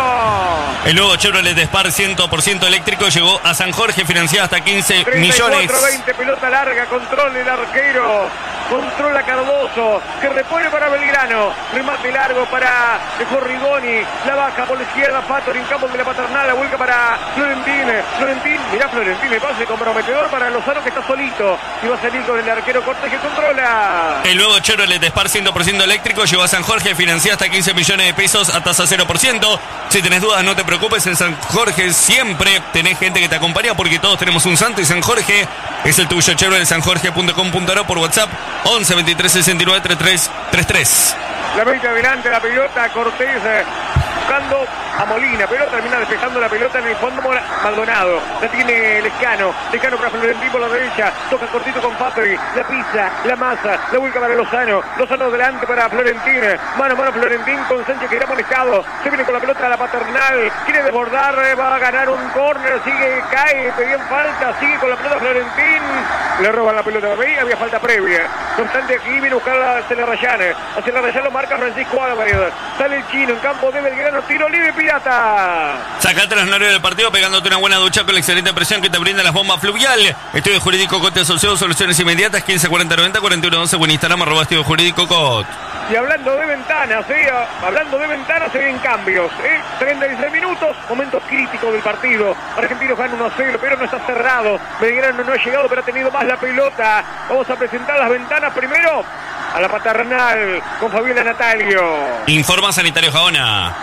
El nuevo Chevrolet Spar cien por ciento eléctrico llegó a San Jorge, financiado hasta quince treinta y millones. cuatro veinte, pelota larga, control el arquero. Controla Cardoso, que repone para Belgrano. Remate largo para Corrigoni. La baja por la izquierda, Fattori en campo de la Paternal. La vuelca para Florentín. Florentín, mirá Florentín, me pase comprometedor para Lozano que está solito. Y va a salir con el arquero Cortés que controla. El nuevo Chevrolet Spar cien por ciento eléctrico llegó a San Jorge, financiado hasta quince millones de pesos a tasa cero por ciento. Si tenés dudas, no te preocupes, en San Jorge siempre tenés gente que te acompaña porque todos tenemos un santo y San Jorge es el tuyo. Chevrolet san jorge punto com punto a r por WhatsApp once veintitrés sesenta y nueve treinta y tres treinta y tres. La mete adelante la pelota, Cortés eh, buscando a Molina, pero termina despejando la pelota en el fondo Maldonado. La tiene Lescano, Lescano para Florentín por la derecha, toca cortito con Fattori, la pisa, la masa, la vuelca para Lozano, Lozano delante para Florentín, mano a mano Florentín con Sánchez que era molestado, se viene con la pelota a la Paternal, quiere desbordar, va a ganar un córner, sigue, cae, pedían falta, sigue con la pelota Florentín, le roban la pelota, ahí había falta previa, no obstante aquí viene a buscar a Celarrayán, a Celarrayán lo marca Francisco Álvarez, sale el chino en campo de Belgrano, tiro libre Pirata. Sacate los nervios del partido pegándote una buena ducha con la excelente presión que te brinda las bombas Fluvial. Estudio Jurídico Cote Asociado, soluciones inmediatas, quince cuarenta noventa cuarenta y uno once, o en Instagram, arroba Estudio Jurídico Cot. Y hablando de ventanas, ¿eh? hablando de ventanas, se ven cambios. ¿eh? treinta y seis minutos, momentos críticos del partido. Argentinos gana uno a cero, pero no está cerrado. Belgrano no ha llegado, pero ha tenido más la pelota. Vamos a presentar las ventanas primero a la Paternal con Fabiola Natalio. Informa Sanitario Gaona.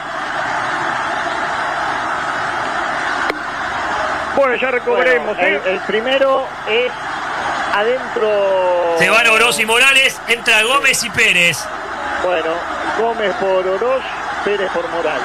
Bueno, ya recobremos. Bueno, ¿eh? el, el primero es adentro. Se van Oroz y Morales, entra Gómez y Pérez. Bueno, Gómez por Oroz, Pérez por Morales.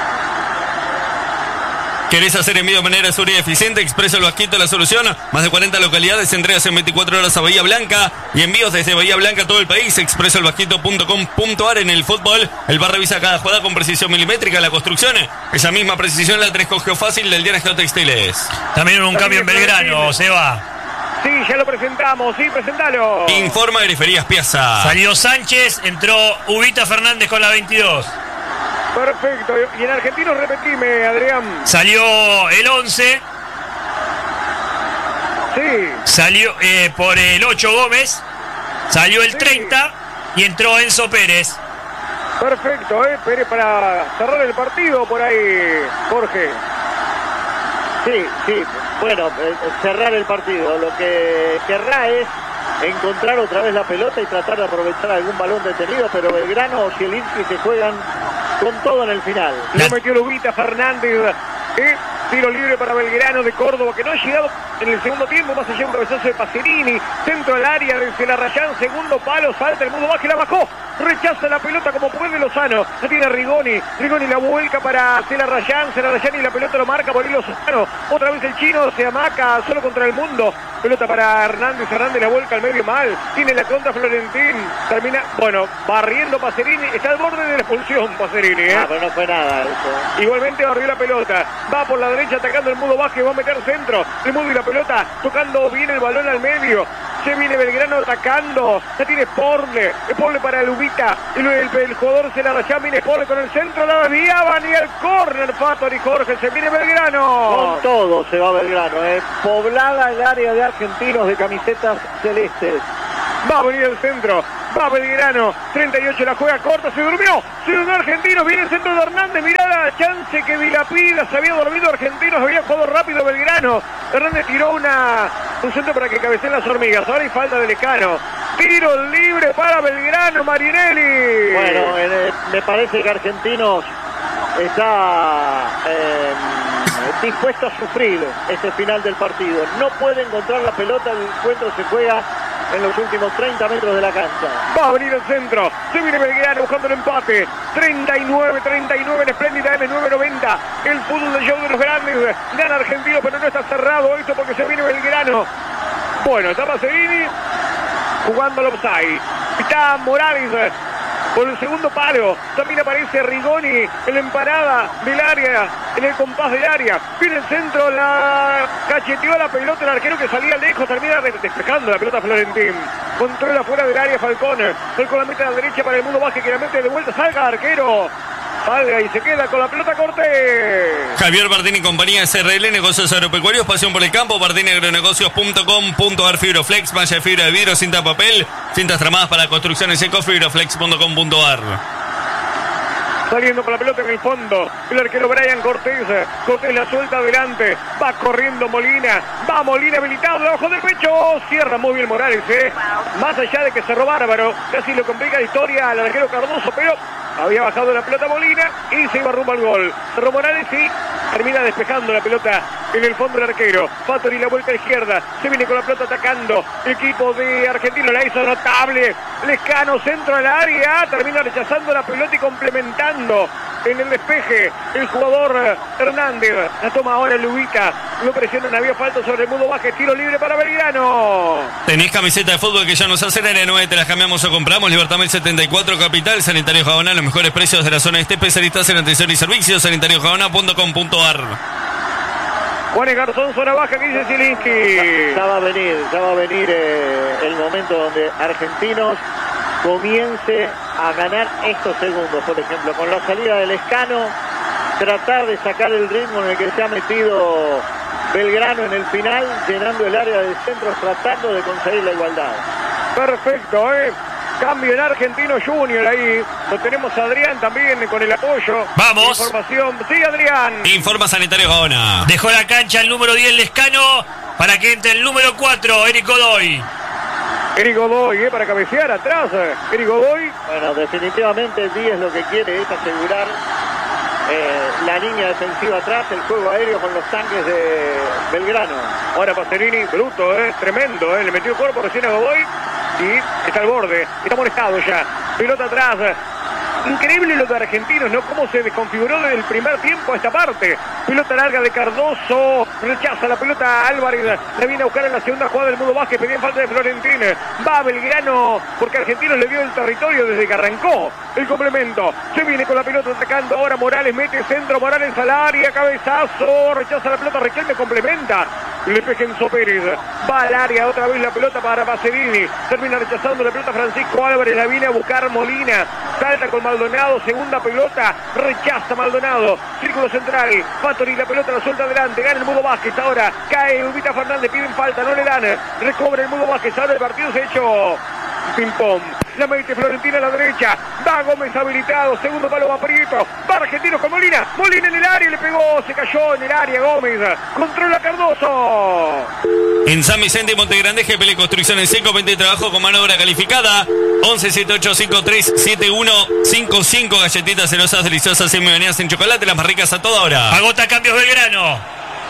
¿Querés hacer envío de manera segura y eficiente? Expreso el Vasquito la solución. Más de cuarenta localidades, entregas en veinticuatro horas a Bahía Blanca y envíos desde Bahía Blanca a todo el país. expreso el vasquito punto com punto a r. En el fútbol, el V A R revisa cada jugada con precisión milimétrica. La construcción, esa misma precisión la tenés con Geofácil del Diario Geotextiles. También hubo un cambio en Belgrano, Seba. Sí, ya lo presentamos, sí, presentalo. Informa Griferías Piazza. Salió Sánchez, entró Ubita Fernández con la veintidós. Perfecto. Y en Argentinos, repetime, Adrián. Salió el once. Sí. Salió eh, por el ocho Gómez. Salió el Sí. treinta y entró Enzo Pérez. Perfecto, ¿eh? Pérez para cerrar el partido por ahí, Jorge. Sí, sí. Bueno, eh, cerrar el partido. Lo que querrá es encontrar otra vez la pelota y tratar de aprovechar algún balón detenido, pero Belgrano o Zielinski se juegan con todo en el final. Lo metió Lubita Fernández. ¿eh? Tiro libre para Belgrano de Córdoba, que no ha llegado en el segundo tiempo, más allá un cabezazo de Pacerini. Centro al área desde la Rayán, segundo palo, salta el mundo bajo y la bajó. Rechaza la pelota como puede Lozano. La tiene Rigoni. Rigoni la vuelca para Cela Rayán. Cela Rayán y la pelota lo marca por ahí Lozano. Otra vez el chino se amaca solo contra el mundo. Pelota para Hernández. Hernández la vuelca al medio mal. Tiene la contra Florentín. Termina, bueno, barriendo Pacerini. Está al borde de la expulsión Pacerini, ¿eh? Ah, pero no fue nada eso. Igualmente barrió la pelota. Va por la derecha atacando el Mudo Vázquez. Va a meter centro. El Mudo y la pelota tocando bien el balón al medio. Se viene Belgrano atacando. Ya tiene Sporle. Sporle para Lubita. Y el, el jugador se la rayaba. Viene Sporle con el centro. La desviaban y el córner. Fator y Jorge. Se viene Belgrano. Con todo se va Belgrano. Eh. Poblada el área de argentinos de camisetas celestes. Va a venir el centro. Va Belgrano. treinta y ocho la juega corta. Se durmió. Se durmió Argentinos. Viene el centro de Hernández. Mirá la chance que Vilapida. Se había dormido Argentinos. Había jugado rápido Belgrano. Hernández tiró una, un centro para que cabeceen las hormigas. Ahora hay falta de Lescano. Tiro libre para Belgrano. Marinelli. Bueno, eh, me parece que Argentinos está eh, dispuesto a sufrir este final del partido. No puede encontrar la pelota. El encuentro se juega en los últimos treinta metros de la cancha. Va a venir el centro. Se viene Belgrano buscando el empate. treinta y nueve treinta y nueve en Espléndida M nueve noventa. El fútbol de show de los grandes. Gana Argentino, pero no está cerrado esto porque se viene Belgrano. Bueno, está Pacerini jugando al offside. Está Morales por el segundo palo. También aparece Rigoni en la emparada del área, en el compás del área. Viene el centro, la cacheteó la pelota el arquero que salía lejos, termina despejando la pelota Florentín. Controla fuera del área Falcón. Falcón la mete a la derecha para el Mundo Vázquez, que la mete de vuelta, salga arquero. Salga y se queda con la pelota Cortés. Javier Bardini y compañía S R L, negocios agropecuarios, pasión por el campo, bardini agronegocios punto com punto ar, Fibroflex, malla de fibra de vidrio, cinta papel, cintas tramadas para construcciones eco, fibroflex punto com punto ar. Saliendo con la pelota en el fondo, el arquero Brian Cortés. Cortés la suelta adelante. Va corriendo Molina. Va Molina habilitado debajo del pecho. Cierra muy bien Morales, ¿eh? Más allá de que cerró bárbaro. Casi lo complica la historia al arquero Cardoso, pero había bajado la pelota Molina y se iba rumbo al gol. Cerró Morales y termina despejando la pelota en el fondo del arquero. Fatori la vuelta a la izquierda. Se viene con la pelota atacando. El equipo de Argentino la hizo notable. Lescano, centro al área. Termina rechazando la pelota y complementando en el despeje el jugador Hernández. La toma ahora Lubita. Lo presionan, había falta sobre el Mundo Vázquez. Tiro libre para Belgrano. ¿Tenés camiseta de fútbol que ya nos hacen en N nueve? Te las cambiamos o compramos. Libertad Mil setenta y cuatro Capital. Sanitario Jabona, los mejores precios de la zona este. Especialistas en atención y servicios. sanitario jabona punto com punto ar. Juanes Garzón, zona baja, que dice Zielinski. Ya va a venir, ya va a venir eh, el momento donde Argentinos comience a ganar estos segundos, por ejemplo, con la salida del Lescano, tratar de sacar el ritmo en el que se ha metido Belgrano en el final, llenando el área de centros, tratando de conseguir la igualdad. Perfecto, ¿eh? Cambio en Argentino Junior ahí. Lo tenemos a Adrián también con el apoyo. Vamos. Información. Sí, Adrián. Informa Sanitario Jabona. Dejó la cancha el número diez Lescano para que entre el número cuatro, Eric Godoy. Eric Godoy, ¿eh? Para cabecear atrás. Eric Godoy. Bueno, definitivamente el diez lo que quiere es asegurar eh, la línea defensiva atrás, el juego aéreo con los tanques de Belgrano. Ahora Pacerini, bruto, ¿eh? Tremendo, ¿eh? Le metió el cuerpo recién a Godoy. Y está al borde, está molestado ya. Pelota atrás. Increíble lo de Argentinos, ¿no? Cómo se desconfiguró desde el primer tiempo a esta parte. Pelota larga de Cardoso. Rechaza la pelota Álvarez. La viene a buscar en la segunda jugada del Mundo Vázquez. Pedía falta de Florentín. Va Belgrano porque Argentinos le dio el territorio desde que arrancó el complemento. Se viene con la pelota atacando. Ahora Morales mete centro. Morales al área. Cabezazo. Rechaza la pelota. Riquelme complementa. Le peja Enzo Pérez. Va al área. Otra vez la pelota para Pacerini. Termina rechazando la pelota Francisco Álvarez. La viene a buscar Molina. Salta con Maldonado. Segunda pelota. Rechaza Maldonado. Círculo central. Fatori la pelota la suelta adelante. Gana el Mudo Vázquez. Ahora cae Ubita Fernández. Piden falta. No le dan. Recobra el Mudo Vázquez. Ahora el partido se ha hecho ping-pong. La mete Florentina a la derecha. Va Gómez habilitado. Segundo palo va Prieto. Va Argentinos con Molina. Molina en el área. Le pegó. Se cayó en el área Gómez. Controla Cardoso. En San Vicente y Montegrande, G P L Construcciones Seco, venta y trabajo con mano de obra calificada. once setenta y ocho cincuenta y tres setenta y uno cincuenta y cinco. Galletitas celosas, deliciosas y medianías en chocolate. Las más ricas a toda hora. Agota cambios Belgrano.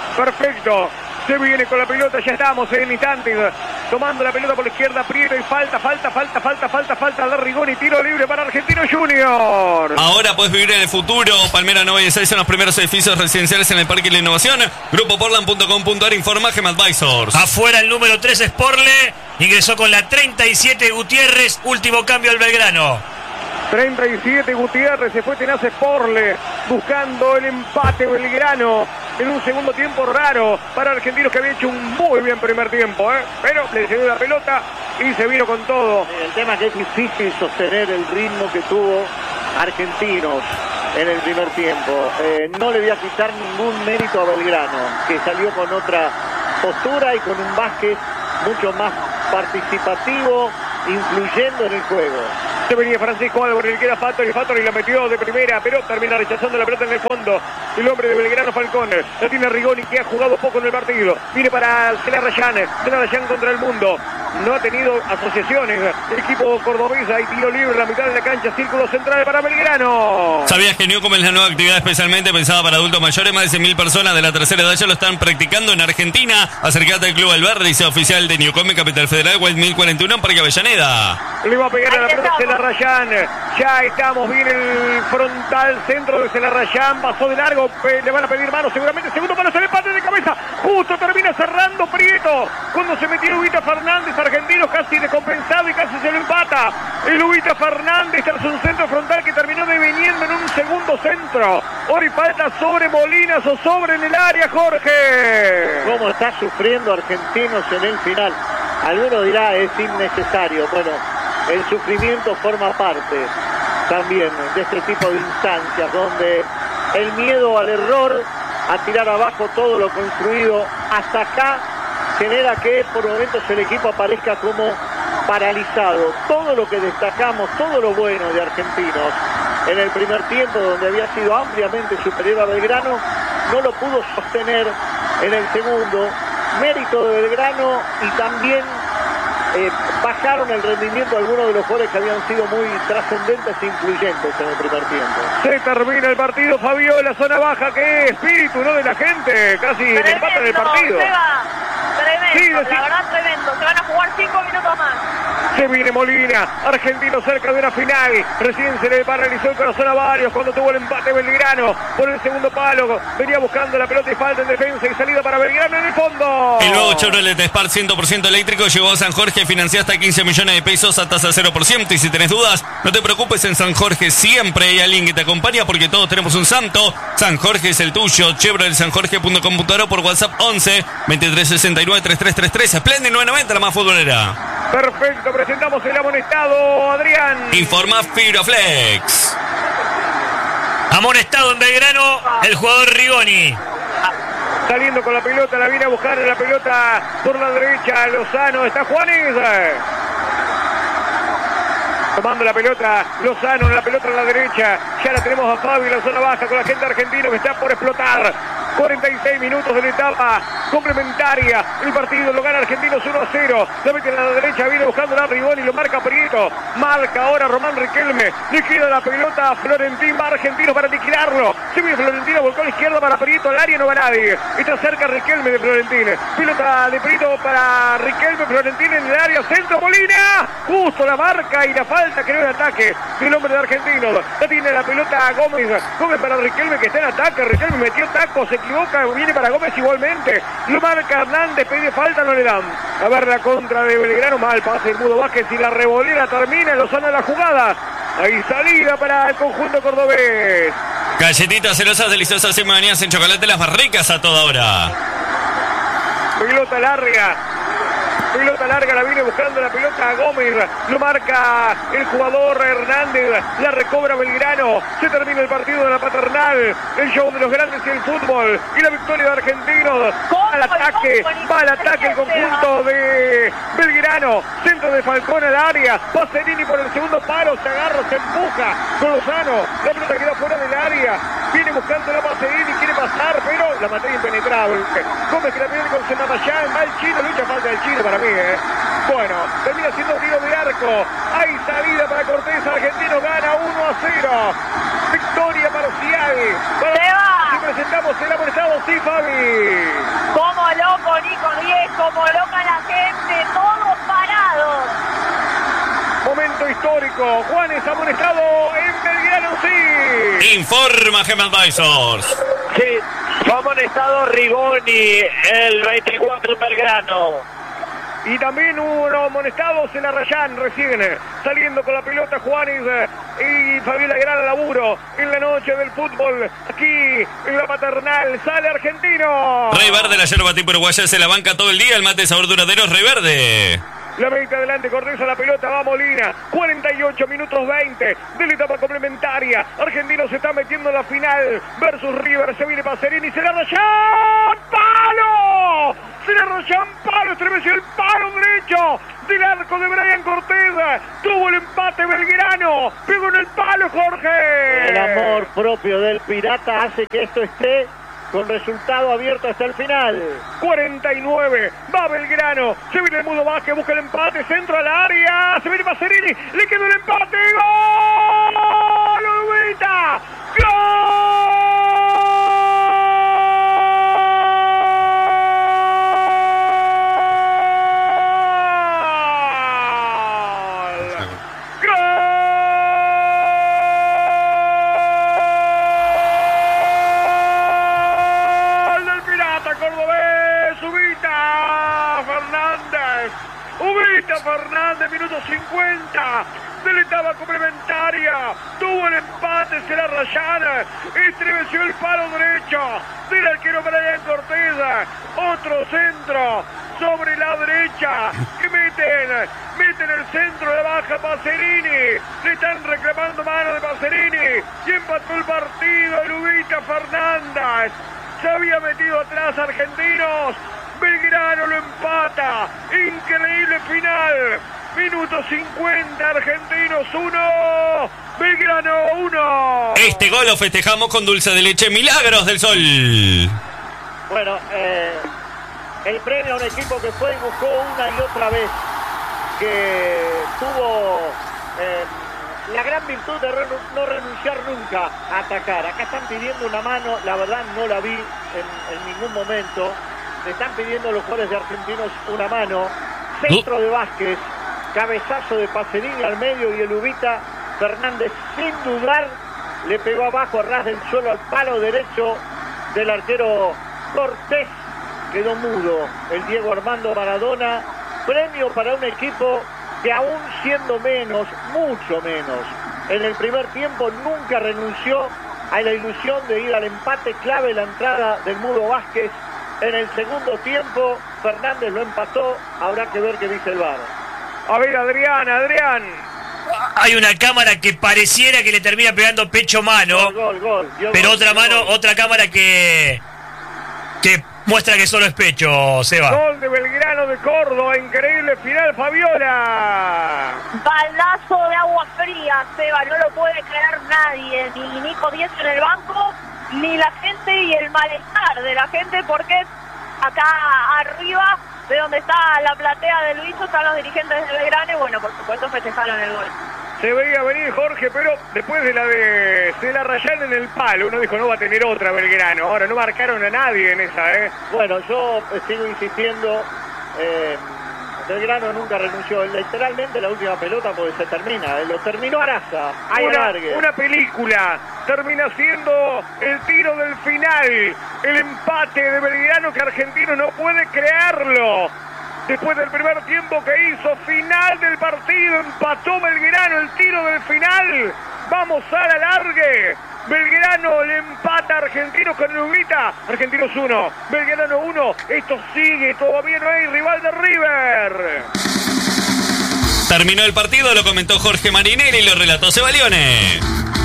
Perfecto. Se viene con la pelota, ya estamos en instantes. Tomando la pelota por la izquierda, Prieto y falta, falta, falta, falta, falta, falta de Rigoni. Tiro libre para Argentino Junior. Ahora puedes vivir en el futuro. Palmera noventa y seis en los primeros edificios residenciales en el Parque de la Innovación. Grupo Portland punto com punto ar informa Gem Advisors. Afuera el número tres Sporle. Ingresó con la treinta y siete Gutiérrez. Último cambio al Belgrano. treinta y siete Gutiérrez, se fue tenaz Sporle buscando el empate Belgrano en un segundo tiempo raro para Argentinos, que había hecho un muy bien primer tiempo, ¿eh? Pero le cedió la pelota y se vino con todo. El tema es que es difícil sostener el ritmo que tuvo Argentinos en el primer tiempo. Eh, no le voy a quitar ningún mérito a Belgrano, que salió con otra postura y con un básquet mucho más participativo, influyendo en el juego. Se venía Francisco Álvarez, el que era Fattori, Fattori la metió de primera, pero termina rechazando la pelota en el fondo. El hombre de Belgrano, Falcón, la tiene Rigoni, que ha jugado poco en el partido. Viene para Celarayán, Celarayán contra el mundo. No ha tenido asociaciones. El equipo cordobés, hay tiro libre en la mitad de la cancha, círculo central para Belgrano. ¿Sabías que Newcom es la nueva actividad especialmente pensada para adultos mayores? Más de cien mil personas de la tercera edad ya lo están practicando en Argentina. Acércate al Club Alberdi, sea oficial de Newcom en Capital Federal, Wild mil cuarenta y uno en Parque Avellaneda. Le va a pegar a la pelota Celarayán. Ya estamos bien el frontal centro de Celarayán. Pasó de largo, le van a pedir mano seguramente. Segundo palo, se le empate de cabeza. Justo termina cerrando Prieto. Cuando se metió Ubita Fernández, Argentinos casi descompensado y casi se lo empata. El Ubita Fernández tras un centro frontal que terminó deviniendo en un segundo centro. Ahora y falta sobre Molinas o sobre en el área, Jorge. ¿Cómo está sufriendo Argentinos en el final? Alguno dirá es innecesario. Bueno, el sufrimiento forma parte también de este tipo de instancias donde el miedo al error, a tirar abajo todo lo construido hasta acá, genera que por momentos el equipo aparezca como paralizado. Todo lo que destacamos, todo lo bueno de Argentinos en el primer tiempo, donde había sido ampliamente superior a Belgrano, no lo pudo sostener en el segundo. Mérito de Belgrano y también eh, bajaron el rendimiento de algunos de los jugadores que habían sido muy trascendentes e influyentes en el primer tiempo. Se termina el partido, Fabio, la zona baja, qué espíritu, ¿no? De la gente, casi Tremendo, empatan el partido. Seba, tremendo, Sí, la sí. verdad tremendo. Se van a jugar cinco minutos más. Se viene Molina, Argentino cerca de una final. Recién se le paralizó el corazón a varios cuando tuvo el empate Belgrano por el segundo palo. Venía buscando la pelota y falta en defensa y salida para Belgrano en el fondo. El nuevo Chevrolet Spark cien por ciento eléctrico llegó a San Jorge, financia hasta quince millones de pesos a tasa cero por ciento. Y si tenés dudas, no te preocupes, en San Jorge siempre hay alguien que te acompaña porque todos tenemos un santo. San Jorge es el tuyo. Chevrolet san jorge punto com punto ar o por WhatsApp once veintitrés sesenta y nueve treinta y tres treinta y tres. Splendid nueve noventa, la más futbolera. Perfecto, presentamos el amonestado, Adrián. Informa Fibroflex. Amonestado en Belgrano el jugador Rigoni. Saliendo con la pelota, la viene a buscar la pelota por la derecha. Lozano, está Juanes. Tomando la pelota, Lozano, la pelota en la derecha. Ya la tenemos a Fabio en la zona baja con la gente argentina que está por explotar. cuarenta y seis minutos de la etapa complementaria. El partido lo gana Argentinos uno a cero. La mete en la derecha, viene buscando a Rigoni, lo marca Prieto. Marca ahora Román Riquelme. Le queda la pelota a Florentín, va Argentinos para liquidarlo. Se viene Florentino, volcó a la izquierda para Prieto, al área no va nadie. Está cerca Riquelme de Florentín. Pelota de Prieto para Riquelme, Florentín en el área, centro, Molina. Justo la marca y la falta, creo, en ataque del hombre de Argentinos. La tiene la pelota a Gómez. Gómez para Riquelme que está en ataque. Riquelme metió tacos, se equivoca, viene para Gómez igualmente. Lo marca Hernández, pide falta, no le dan. A ver la contra de Belgrano, mal pase el Mudo Vázquez y la revolera termina, Lozano de la jugada. Ahí salida para el conjunto cordobés. Galletitas celosas, deliciosas y manías en chocolate, las más ricas a toda hora. Pelota larga. Pelota larga, la viene buscando la pelota a Gómez. Lo marca el jugador Hernández. La recobra Belgrano. Se termina el partido de la Paternal. El show de los grandes y el fútbol. Y la victoria de Argentinos. Va al ataque. Va al ataque el conjunto de Belgrano. Centro de Falcón al área. Pacerini por el segundo palo. Se agarra, se empuja con Lozano. La pelota queda fuera del área. Viene buscando la Pacerini. Quiere pasar, pero la materia impenetrable. Gómez que la pierde con Senamayán. Va el chino. Lucha falta del chino para mí, ¿eh? Bueno, termina siendo tiro de arco. Hay salida para Cortés. Argentino gana uno a cero. Victoria parcial. Para... Y presentamos el amonestado sí, Fabi. Como loco, Nico diez, como loca la gente, todos parados. Momento histórico. Juanes amonestado en Belgrano, sí. Informa Gem Advisors. Sí, fue amonestado Rigoni, el veinticuatro en Belgrano. Y también hubo unos amonestados en Arrayán recién, saliendo con la pelota Juanes y Fabiola Gran laburo en la noche del fútbol, aquí en la Paternal. Sale Argentino. Rey Verde, la yerba tipo uruguaya, se la banca todo el día. El mate de sabor duradero es Rey Verde. La mete adelante Cortés a la pelota, va Molina. cuarenta y ocho minutos veinte de la etapa complementaria. Argentino se está metiendo en la final versus River. Se viene Pacerini, se le Arrayán. ¡Palo! Se le Arrayán, palo. Estremeció el palo derecho del arco de Brian Cortés. Tuvo el empate Belgrano. Pegó en el palo, Jorge. El amor propio del Pirata hace que esto esté con resultado abierto hasta el final. cuarenta y nueve, va Belgrano, se viene el Mudo Vázquez, busca el empate, centro al área, se viene Pacerini, le quedó el empate, ¡gol! ¡Uruguita! ¡Gol! Fernández, minuto cincuenta de la etapa complementaria, tuvo el empate, se la Arrayán, estremeció el palo derecho del arquero Brian Cortés, otro centro sobre la derecha, que meten, meten el centro de baja Pacerini, le están reclamando mano de Pacerini, y empató el partido, Lubita Fernández, se había metido atrás Argentinos, Belgrano lo empata, increíble final, minuto cincuenta, Argentinos uno, Belgrano uno. Este gol lo festejamos con dulce de leche Milagros del Sol. Bueno, eh, el premio a un equipo que fue y buscó una y otra vez, que tuvo eh, la gran virtud de renu- no renunciar nunca a atacar. Acá están pidiendo una mano, la verdad no la vi en, en ningún momento. Le están pidiendo a los jugadores de Argentinos una mano. Centro de Vázquez, cabezazo de Pacerini al medio y el Ubita Fernández sin dudar le pegó abajo a ras del suelo al palo derecho del arquero Cortés. Quedó mudo el Diego Armando Maradona. Premio para un equipo que aún siendo menos, mucho menos, en el primer tiempo nunca renunció a la ilusión de ir al empate, clave la entrada del Mudo Vázquez. En el segundo tiempo, Fernández lo empató. Habrá que ver qué dice el V A R. A ver, Adrián, Adrián. Hay una cámara que pareciera que le termina pegando pecho-mano. Gol, gol, gol. Dio Pero gol, otra dio mano, gol. otra cámara que que muestra que solo es pecho, Seba. Gol de Belgrano de Córdoba, increíble final, Fabiola. Baldazo de agua fría, Seba, no lo puede creer nadie, ni Nico diez en el banco, ni la gente y el malestar de la gente, porque acá arriba, de donde está la platea de Luis, están los dirigentes de Belgrano y bueno, por supuesto festejaron el gol. Se veía venir Jorge, pero después de la de se la Arrayán en el palo, uno dijo no va a tener otra Belgrano. Ahora no marcaron a nadie en esa, ¿eh? Bueno, yo sigo insistiendo. Eh, Belgrano nunca renunció. Literalmente la última pelota porque se termina. Lo terminó Araza. Hay Una, alargue. una película termina siendo el tiro del final, el empate de Belgrano que Argentino no puede creerlo. Después del primer tiempo que hizo, final del partido, empató Belgrano, el tiro del final. Vamos a la largue. Belgrano le empata a Argentinos con Ubita. Argentinos uno, Belgrano uno. Esto sigue, todavía no hay rival de River. Terminó el partido, lo comentó Jorge Marinelli y lo relató Sebalione.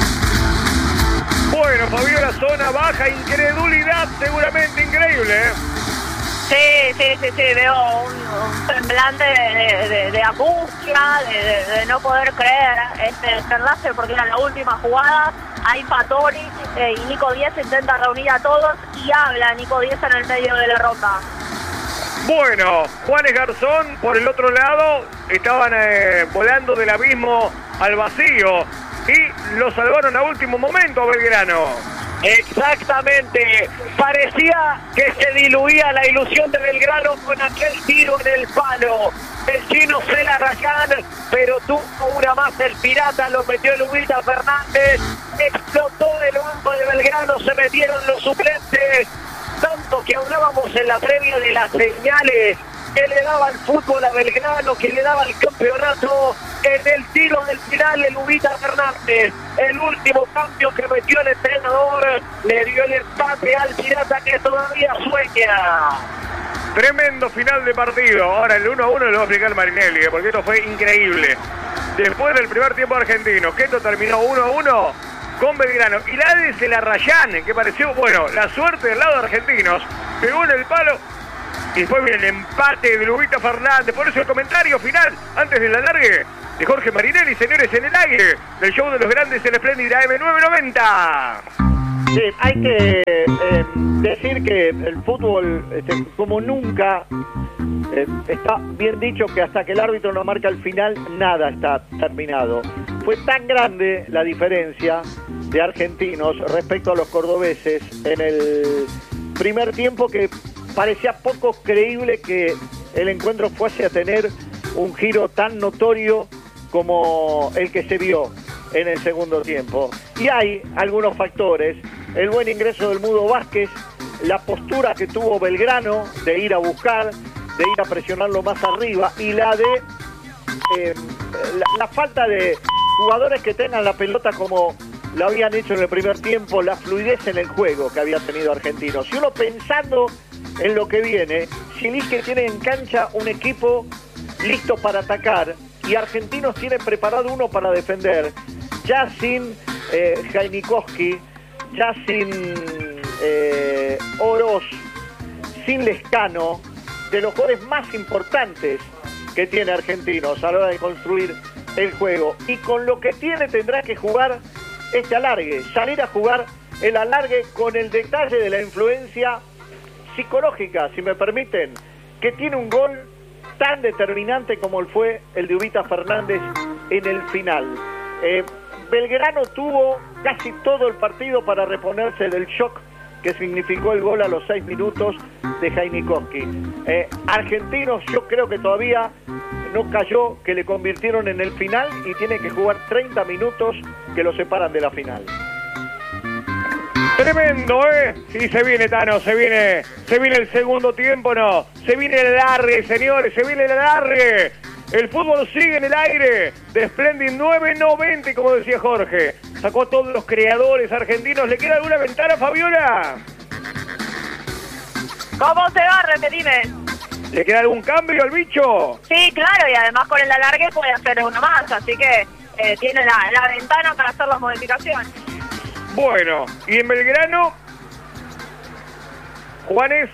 Bueno, Fabiola, zona baja, incredulidad seguramente increíble, ¿eh? Sí, sí, sí, sí, veo un, un semblante de, de, de angustia, de, de, de no poder creer este desenlace, porque era la última jugada. Hay Patori eh, y Nico diez intenta reunir a todos y habla Nico diez en el medio de la ronda. Bueno, Juanes Garzón, por el otro lado, estaban eh, volando del abismo al vacío y lo salvaron a último momento a Belgrano. Exactamente, parecía que se diluía la ilusión de Belgrano con aquel tiro en el palo. El chino Cela Rayán, pero tuvo una más el pirata, lo metió Lubita Fernández, explotó el banco de Belgrano, se metieron los suplentes, tanto que hablábamos en la previa de las señales que le daba el fútbol a Belgrano, que le daba el campeonato. En el tiro del final, el Lubita Fernández, el último cambio que metió el entrenador, le dio el empate al pirata que todavía sueña. Tremendo final de partido. Ahora el uno a uno lo va a explicar Marinelli, porque esto fue increíble. Después del primer tiempo argentino, que esto terminó uno a uno con Belgrano. Y la de Cela Rayán, que pareció, bueno, la suerte del lado de argentinos, pegó en el palo. Y después viene el empate de Lubita Fernández. Por eso el comentario final, antes del alargue, de Jorge Marinelli, señores, en el aire del show de los grandes, el Espléndida A M nueve noventa. Sí, hay que eh, decir que el fútbol, este, como nunca, eh, está bien dicho que hasta que el árbitro no marca el final, nada está terminado. Fue tan grande la diferencia de argentinos respecto a los cordobeses en el primer tiempo que parecía poco creíble que el encuentro fuese a tener un giro tan notorio como el que se vio en el segundo tiempo. Y hay algunos factores: el buen ingreso del Mudo Vázquez, la postura que tuvo Belgrano de ir a buscar, de ir a presionarlo más arriba, y la de eh, la, la falta de jugadores que tengan la pelota como lo habían hecho en el primer tiempo, la fluidez en el juego que había tenido Argentinos. Si uno pensando en lo que viene, Silisque tiene en cancha un equipo listo para atacar y Argentinos tiene preparado uno para defender, ya sin eh, Jainikowski, ya sin eh, Oroz, sin Lescano, de los jugadores más importantes que tiene Argentinos a la hora de construir el juego. Y con lo que tiene tendrá que jugar este alargue, salir a jugar el alargue con el detalle de la influencia psicológica, si me permiten, que tiene un gol tan determinante como el fue el de Lubita Fernández en el final. Eh, Belgrano tuvo casi todo el partido para reponerse del shock que significó el gol a los seis minutos de Jainikowski. Eh, Argentinos, yo creo que todavía no cayó que le convirtieron en el final y tiene que jugar treinta minutos que lo separan de la final. Tremendo, ¿eh? Sí, se viene, Tano, se viene, se viene el segundo tiempo, no, se viene el alargue, señores, se viene el alargue. El fútbol sigue en el aire de Splendid nueve noventa, como decía Jorge. Sacó a todos los creadores argentinos. ¿Le queda alguna ventana, Fabiola? ¿Cómo se va? Repetime. ¿Le queda algún cambio al bicho? Sí, claro, y además con el alargue puede hacer uno más, así que eh, tiene la, la ventana para hacer las modificaciones. Bueno, y en Belgrano, Juanes,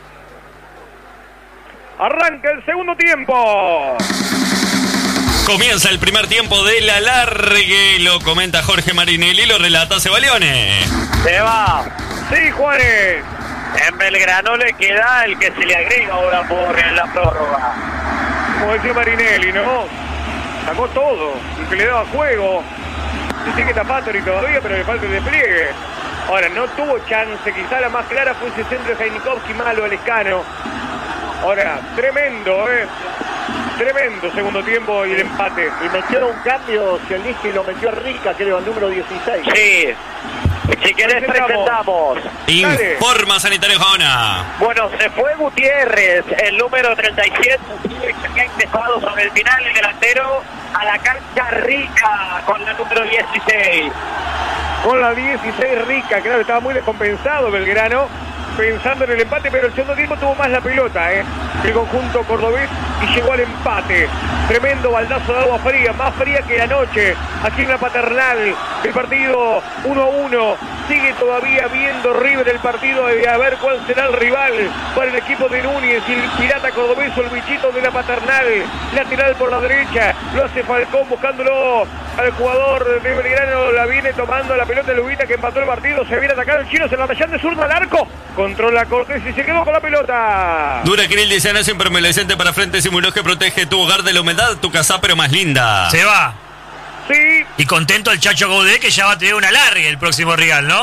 arranca el segundo tiempo. Comienza el primer tiempo del alargue, lo comenta Jorge Marinelli, lo relata Sebalione. Se va. Sí, Juanes. En Belgrano le queda el que se le agrega ahora por la prórroga. Como decía Marinelli, ¿no? Sacó todo, el que le daba juego. Dice que está Patori todavía, pero le falta el despliegue. Ahora, no tuvo chance, quizá la más clara fue ese centro de Jainikowski, malo, Lescano. Ahora, tremendo, ¿eh? Tremendo segundo tiempo y el empate. Y metió un cambio, Silisque lo metió a Rica, creo, al número dieciséis. Sí. Si querés presentamos. Informa Sanitario Jaona. Bueno, se fue Gutiérrez, el número treinta y siete, que ha ingresado sobre el final, el delantero, a la cancha Rica con la número dieciséis. Con la dieciséis Rica, claro, estaba muy descompensado Belgrano, pensando en el empate, pero el segundo tiempo tuvo más la pelota, ¿eh? El conjunto cordobés y llegó al empate. Tremendo baldazo de agua fría, más fría que la noche, aquí en la Paternal. El partido uno a uno, sigue todavía viendo River el partido de a ver cuál será el rival para el equipo de Núñez y el pirata cordobés, el bichito de la Paternal. Lateral por la derecha, lo hace Falcón buscándolo al jugador de Belgrano, la viene tomando la pelota de Lubita que empató el partido, se viene a atacar el chino, se la Rayán de zurdo al arco, controla Cortés y se quedó con la pelota. Dura Krill dice, no es impermeabilizante para frente, Simulós que protege tu hogar de la humedad, tu casa pero más linda. Se va. Sí. Y contento el Chacho Goudé que ya va a tener un alargue el próximo Real, ¿no?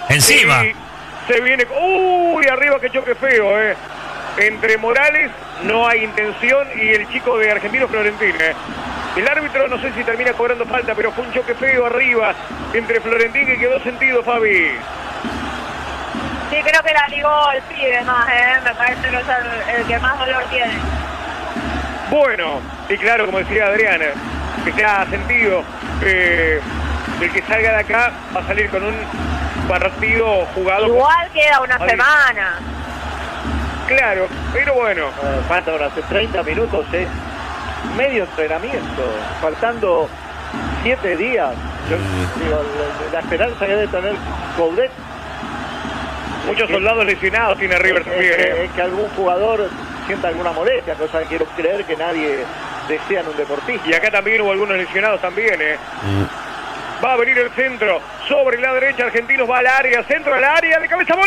Encima. Y se viene... ¡Uy! Arriba, que choque feo, ¿eh? Entre Morales no hay intención y el chico de Argentinos Florentín, ¿eh? El árbitro no sé si termina cobrando falta, pero fue un choque feo arriba entre Florentín que quedó sentido, Fabi. Sí, creo que la ligó el pibe más, ¿eh? Me parece que es el, el que más dolor tiene. Bueno, y claro, como decía Adriana, que sea sentido, eh, el que salga de acá va a salir con un partido jugado. Igual con... queda una Ahí. semana. Claro, pero bueno. Eh, falta ahora hace treinta minutos, es medio entrenamiento, faltando siete días. Yo, digo, la, la esperanza que debe tener Coudet. Muchos que, soldados lesionados tiene River es, también. es, ¿eh? es que algún jugador sienta alguna molestia, cosa que quiero creer que nadie desea en un deportista. Y acá también hubo algunos lesionados también, ¿eh? Va a venir el centro, sobre la derecha, Argentinos va al área, centro al área, de cabeza, gol.